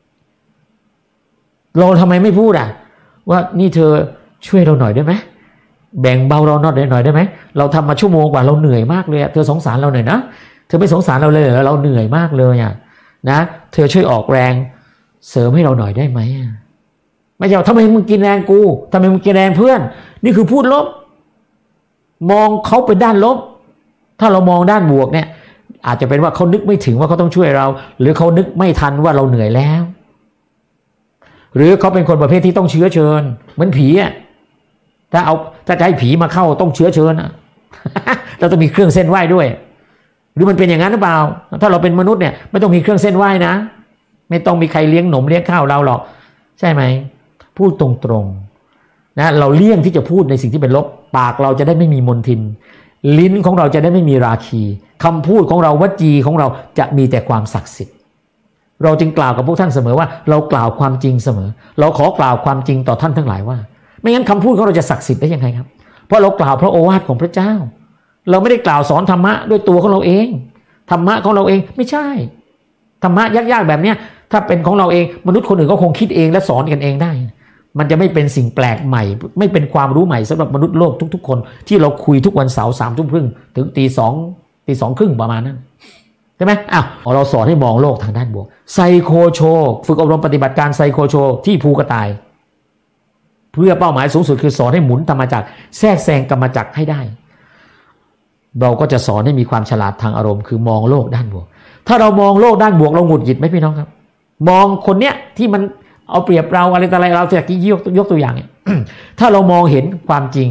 เราทำไมไม่พูดว่านี่เธอช่วยเราหน่อยได้ไหมแบ่งเบาเราหน่อยได้ไหมเราทำมาชั่วโมงกว่าเราเหนื่อยมากเลยเธอสงสารเราหน่อยนะเธอไม่สงสารเราเลยเราเหนื่อยมากเลยนะเธอช่วยออกแรงเสริมให้เราหน่อยได้ไหมไม่ใช่ทำไมมึงกินแรงกูทำไมมึงกินแรงเพื่อนนี่คือพูดลบมองเขาเป็นด้านลบถ้าเรามองด้านบวกเนี่ยอาจจะเป็นว่าเขานึกไม่ถึงว่าเขาต้องช่วยเราหรือเขานึกไม่ทันว่าเราเหนื่อยแล้วหรือเขาเป็นคนประเภทที่ต้องเชื้อเชิญเหมือนผีถ้าจะให้ผีมาเข้าต้องเชื้อเชิญเราต้องมีเครื่องเส้นไหว้ด้วยหรือมันเป็นอย่างนั้นหรือเปล่าถ้าเราเป็นมนุษย์เนี่ยไม่ต้องมีเครื่องเส้นไหว้นะไม่ต้องมีใครเลี้ยงหนมเลี้ยงข้าวเราหรอกใช่ไหมพูดตรงๆนะเราเลี่ยงที่จะพูดในสิ่งที่เป็นลบปากเราจะได้ไม่มีมลทินลิ้นของเราจะได้ไม่มีราคีคำพูดของเราวจีของเราจะมีแต่ความศักดิ์สิทธิ์เราจึงกล่าวกับพวกท่านเสมอว่าเรากล่าวความจริงเสมอเราขอกล่าวความจริงต่อท่านทั้งหลายว่าไม่งั้นคำพูดของเราจะศักดิ์สิทธิ์ได้ยังไงครับเพราะเรากล่าวพระโอวาทของพระเจ้าเราไม่ได้กล่าวสอนธรรมะด้วยตัวของเราเองธรรมะของเราเองไม่ใช่ธรรมะยากๆแบบเนี้ยถ้าเป็นของเราเองมนุษย์คนอื่นก็คงคิดเองและสอนกันเองได้มันจะไม่เป็นสิ่งแปลกใหม่ไม่เป็นความรู้ใหม่สำหรับมนุษย์โลกทุกๆคนที่เราคุยทุกวันเสาร์ 3:30 นถึง 2:30 นประมาณนั้นใช่ไหมเราสอนให้มองโลกทางด้านบวกไซโคโชฝึกอบรมปฏิบัติการไซโคโชที่ภูกระต่ายเพื่อเป้าหมายสูงสุดคือสอนให้หมุนธรรมจักรแทรกแซงกรรมจักรให้ได้เราก็จะสอนให้มีความฉลาดทางอารมณ์คือมองโลกด้านบวกถ้าเรามองโลกด้านบวกเราหงุดหงิดไหมพี่น้องครับมองคนเนี้ยที่มันเอาเปรียบเราอะไรต่ออะไรเราจะยกตัวอย่างเนี่ย ถ้าเรามองเห็นความจริง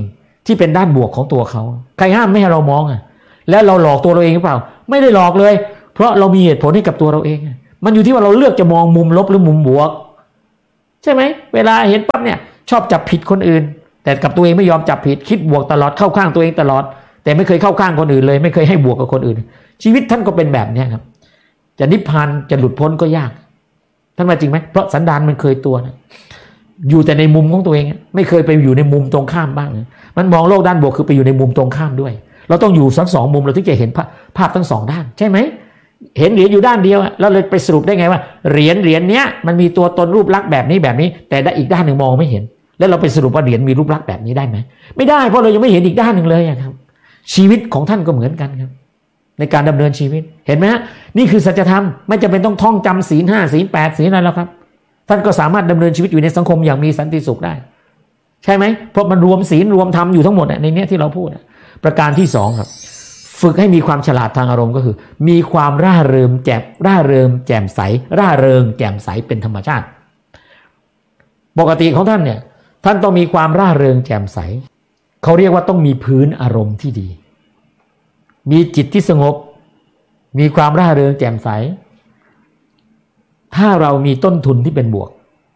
ที่เป็นด้านบวกของตัวเขาใครห้ามไม่ให้เรามองแล้วเราหลอกตัวเราเองหรือเปล่าไม่ได้หลอกเลยเพราะเรามีเหตุผลให้กับตัวเราเองมันอยู่ที่ว่าเราเลือกจะมองมุมลบหรือมุมบวกใช่ไหมเวลาเห็นปั๊บเนี่ยชอบจับผิดคนอื่นแต่กับตัวเองไม่ยอมจับผิดคิดบวกตลอดเข้าข้างตัวเองตลอดแต่ไม่เคยเข้าข้างคนอื่นเลยไม่เคยให้บวกกับคนอื่นชีวิตท่านก็เป็นแบบนี้ครับจะนิพพานจะหลุดพ้นก็ยากท่านว่าจริงไหมเพราะสันดานมันเคยตัวนะอยู่แต่ในมุมของตัวเองไม่เคยไปอยู่ในมุมตรงข้ามบ้างมันมองโลกด้านบวกคือไปอยู่ในมุมตรงข้ามด้วยเราต้องอยู่ทั้งสองมุมเราถึงจะเห็นภาพทั้งสองด้านใช่ไหมเห็นเหรียญอยู่ด้านเดียวแล้วเลยไปสรุปได้ไงว่าเหรียญเนี้ยมันมีตัวตนรูปลักษณ์แบบนี้แต่ได้อีกด้านหนึ่งมองไม่เห็นแล้วเราไปสรุปว่าเหรียญมีรูปลักษณ์แบบนี้ได้ไหมไม่ได้เพราะเรายังไม่เห็นอีกด้านหนึ่งเลยครับชีวิตของท่านก็เหมือนกันครับในการดำเนินชีวิตเห็นไหมฮะนี่คือสัจธรรมไม่จำเป็นต้องท่องจำศีล 5 ศีล 8 ศีลอะไรแล้วครับท่านก็สามารถดำเนินชีวิตอยู่ในสังคมอย่างมีสันติสุขได้ใช่ไหมเพราะมันรวมศีลรวมธรรมอยู่ทั้งหมดในนี้ที่เราพูดประการที่2ครับฝึกให้มีความฉลาดทางอารมณ์ก็คือมีความร่าเริงแจ่มใสร่าเริงแจ่มใสเป็นธรรมชาติปกติของท่านเนี่ยท่านต้องมีความร่าเริงแจ่มใสเขาเรียกว่าต้องมีพื้นอารมณ์ที่ดีมีจิตที่สงบมีความร่าเริงแจ่มใสถ้าเรามีต้นทุนที่เป็นบวก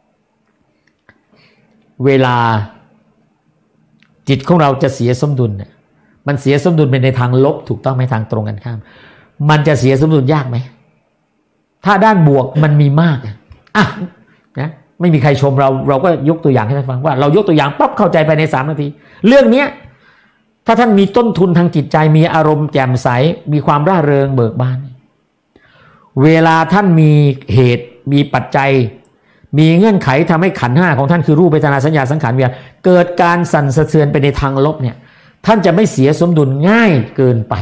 เวลาจิตของเราจะเสียสมดุลเนี่ยมันเสียสมดุลเป็นในทางลบถูกต้องไหมทางตรงกันข้ามมันจะเสียสมดุลยากไหมถ้าด้านบวกมันมีมากนะไม่มีใครชมเราก็ยกตัวอย่างให้ท่านฟังว่าเรายกตัวอย่างปั๊บเข้าใจภายใน3 นาทีเรื่องนี้ถ้าท่านมีต้นทุนทางจิตใจมีอารมณ์แจ่มใสมีความร่าเริงเบิกบานเวลาท่านมีเหตุมีปัจจัยมีเงื่อนไขทำให้ขันธ์ 5ของท่านคือรูปเวทนาสัญญาสังขารวิญญาณเกิดการสั่นสะเทือนไปในทางลบเนี่ยท่านจะไม่เสียสมดุลง่ายเกินไป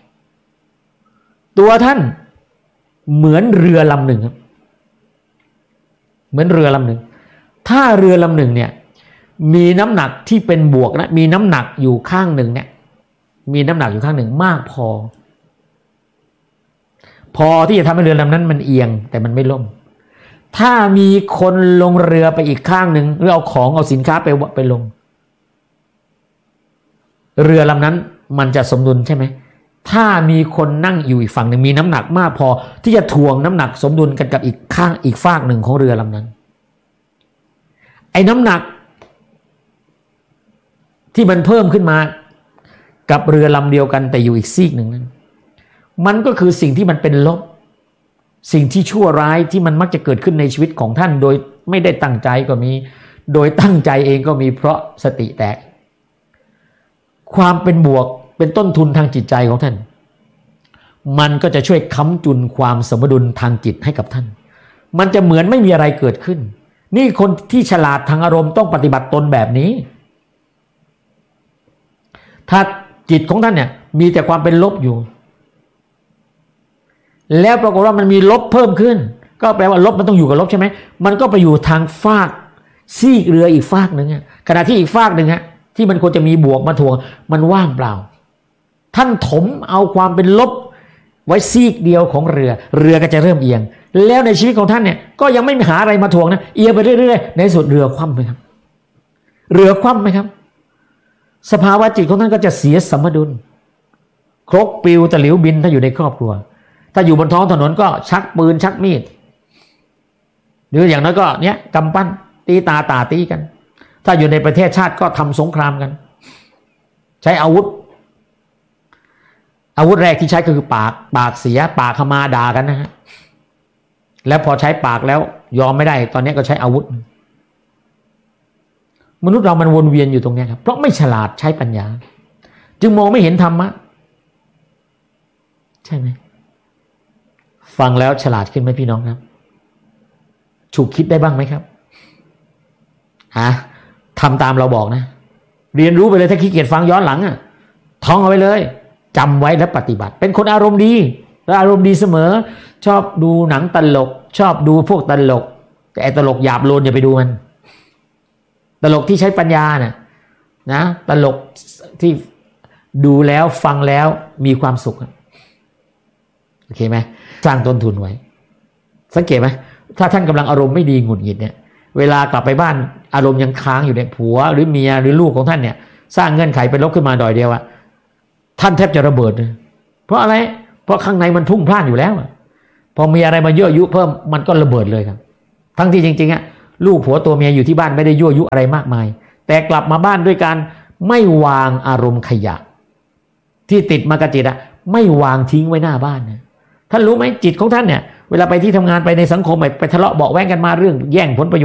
ตัวท่านเหมือนเรือลำหนึ่งครับเหมือนเรือลำหนึ่งถ้าเรือลำหนึ่งเนี่ยมีน้ำหนักที่เป็นบวกนะมีน้ำหนักอยู่ข้างหนึ่งเนี่ยมีน้ำหนักอยู่ข้างหนึ่งมากพอที่จะทำให้เรือลำนั้นมันเอียงแต่มันไม่ล่มถ้ามีคนลงเรือไปอีกข้างหนึ่งหรือเอาของเอาสินค้าไปลงเรือลำนั้นมันจะสมดุลใช่ไหมถ้ามีคนนั่งอยู่อีกฝั่งหนึ่งมีน้ำหนักมากพอที่จะถ่วงน้ำหนักสมดุลกันกับอีกฝากหนึ่งของเรือลำนั้นไอ้น้ำหนักที่มันเพิ่มขึ้นมากับเรือลำเดียวกันแต่อยู่อีกซีกหนึ่งนั้นมันก็คือสิ่งที่มันเป็นลบสิ่งที่ชั่วร้ายที่มันมักจะเกิดขึ้นในชีวิตของท่านโดยไม่ได้ตั้งใจก็มีโดยตั้งใจเองก็มีเพราะสติแตกความเป็นบวกเป็นต้นทุนทางจิตใจของท่านมันก็จะช่วยค้ำจุนความสมดุลทางจิตให้กับท่านมันจะเหมือนไม่มีอะไรเกิดขึ้นนี่คนที่ฉลาดทางอารมณ์ต้องปฏิบัติตนแบบนี้ถ้าจิตของท่านเนี่ยมีแต่ความเป็นลบอยู่แล้วปรากฏว่ามันมีลบเพิ่มขึ้นก็แปลว่าลบมันต้องอยู่กับลบใช่ไหมมันก็ไปอยู่ทางฟากซีกเรืออีกฟากหนึ่งขณะที่อีกฟากหนึ่งที่มันควรจะมีบวกมาถ่วงมันว่างเปล่าท่านถมเอาความเป็นลบไว้ซีกเดียวของเรือก็จะเริ่มเอียงแล้วในชีวิตของท่านเนี่ยก็ยังไม่หาอะไรมาถ่วงนะเอียงไปเรื่อยๆในสุดเรือคว่ำไหมครับเรือคว่ำไหมครับสภาวะจิตของท่านก็จะเสียสมดุลครกปลิวตะหลิวบินถ้าอยู่ในครอบครัวถ้าอยู่บนท้องถนนก็ชักปืนชักมีดหรืออย่างนั้นก็เนี้ยกำปั้นตีตาตีกันถ้าอยู่ในประเทศชาติก็ทำสงครามกันใช้อาวุธแรกที่ใช้ก็คือปากเสียปากขมาด่ากันนะฮะแล้วพอใช้ปากแล้วยอมไม่ได้ตอนนี้ก็ใช้อาวุธมนุษย์เรามันวนเวียนอยู่ตรงนี้ครับเพราะไม่ฉลาดใช้ปัญญาจึงมองไม่เห็นธรรมะใช่ไหมฟังแล้วฉลาดขึ้นไหมพี่น้องครับฉุกคิดได้บ้างไหมครับทำตามเราบอกนะเรียนรู้ไปเลยถ้าขี้เกียจฟังย้อนหลังท่องเอาไว้เลยจำไว้และปฏิบัติเป็นคนอารมณ์ดีและอารมณ์ดีเสมอชอบดูหนังตลกชอบดูพวกตลกแต่ตลกหยาบโลนอย่าไปดูมันตลกที่ใช้ปัญญานะตลกที่ดูแล้วฟังแล้วมีความสุขโอเคไหมสร้างต้นทุนไว้สังเกตไหมถ้าท่านกำลังอารมณ์ไม่ดีหงุดหงิดเนี่ยเวลากลับไปบ้านอารมณ์ยังค้างอยู่เนี่ยผัวหรือเมียหรือลูกของท่านเนี่ยสร้างเงื่อนไขไปลบขึ้นมาดอยเดียวอะท่านแทบจะระเบิดเลยเพราะอะไรเพราะข้างในมันพุ่งพล่านอยู่แล้วพอมีอะไรมายั่วยุเพิ่มมันก็ระเบิดเลยครับทั้งที่จริงๆอะลูกผัวตัวเมียอยู่ที่บ้านไม่ได้ยั่วยุอะไรมากมายแต่กลับมาบ้านด้วยการไม่วางอารมณ์ขยะที่ติดมากระจิตอะไม่วางทิ้งไว้หน้าบ้านนะท่านรู้ไหมจิตของท่านเนี่ยเวลาไปที่ทำงานไปในสังคมไปทะเลาะเบาะแว้งกันมาเรื่องแย่งผลประโยชน์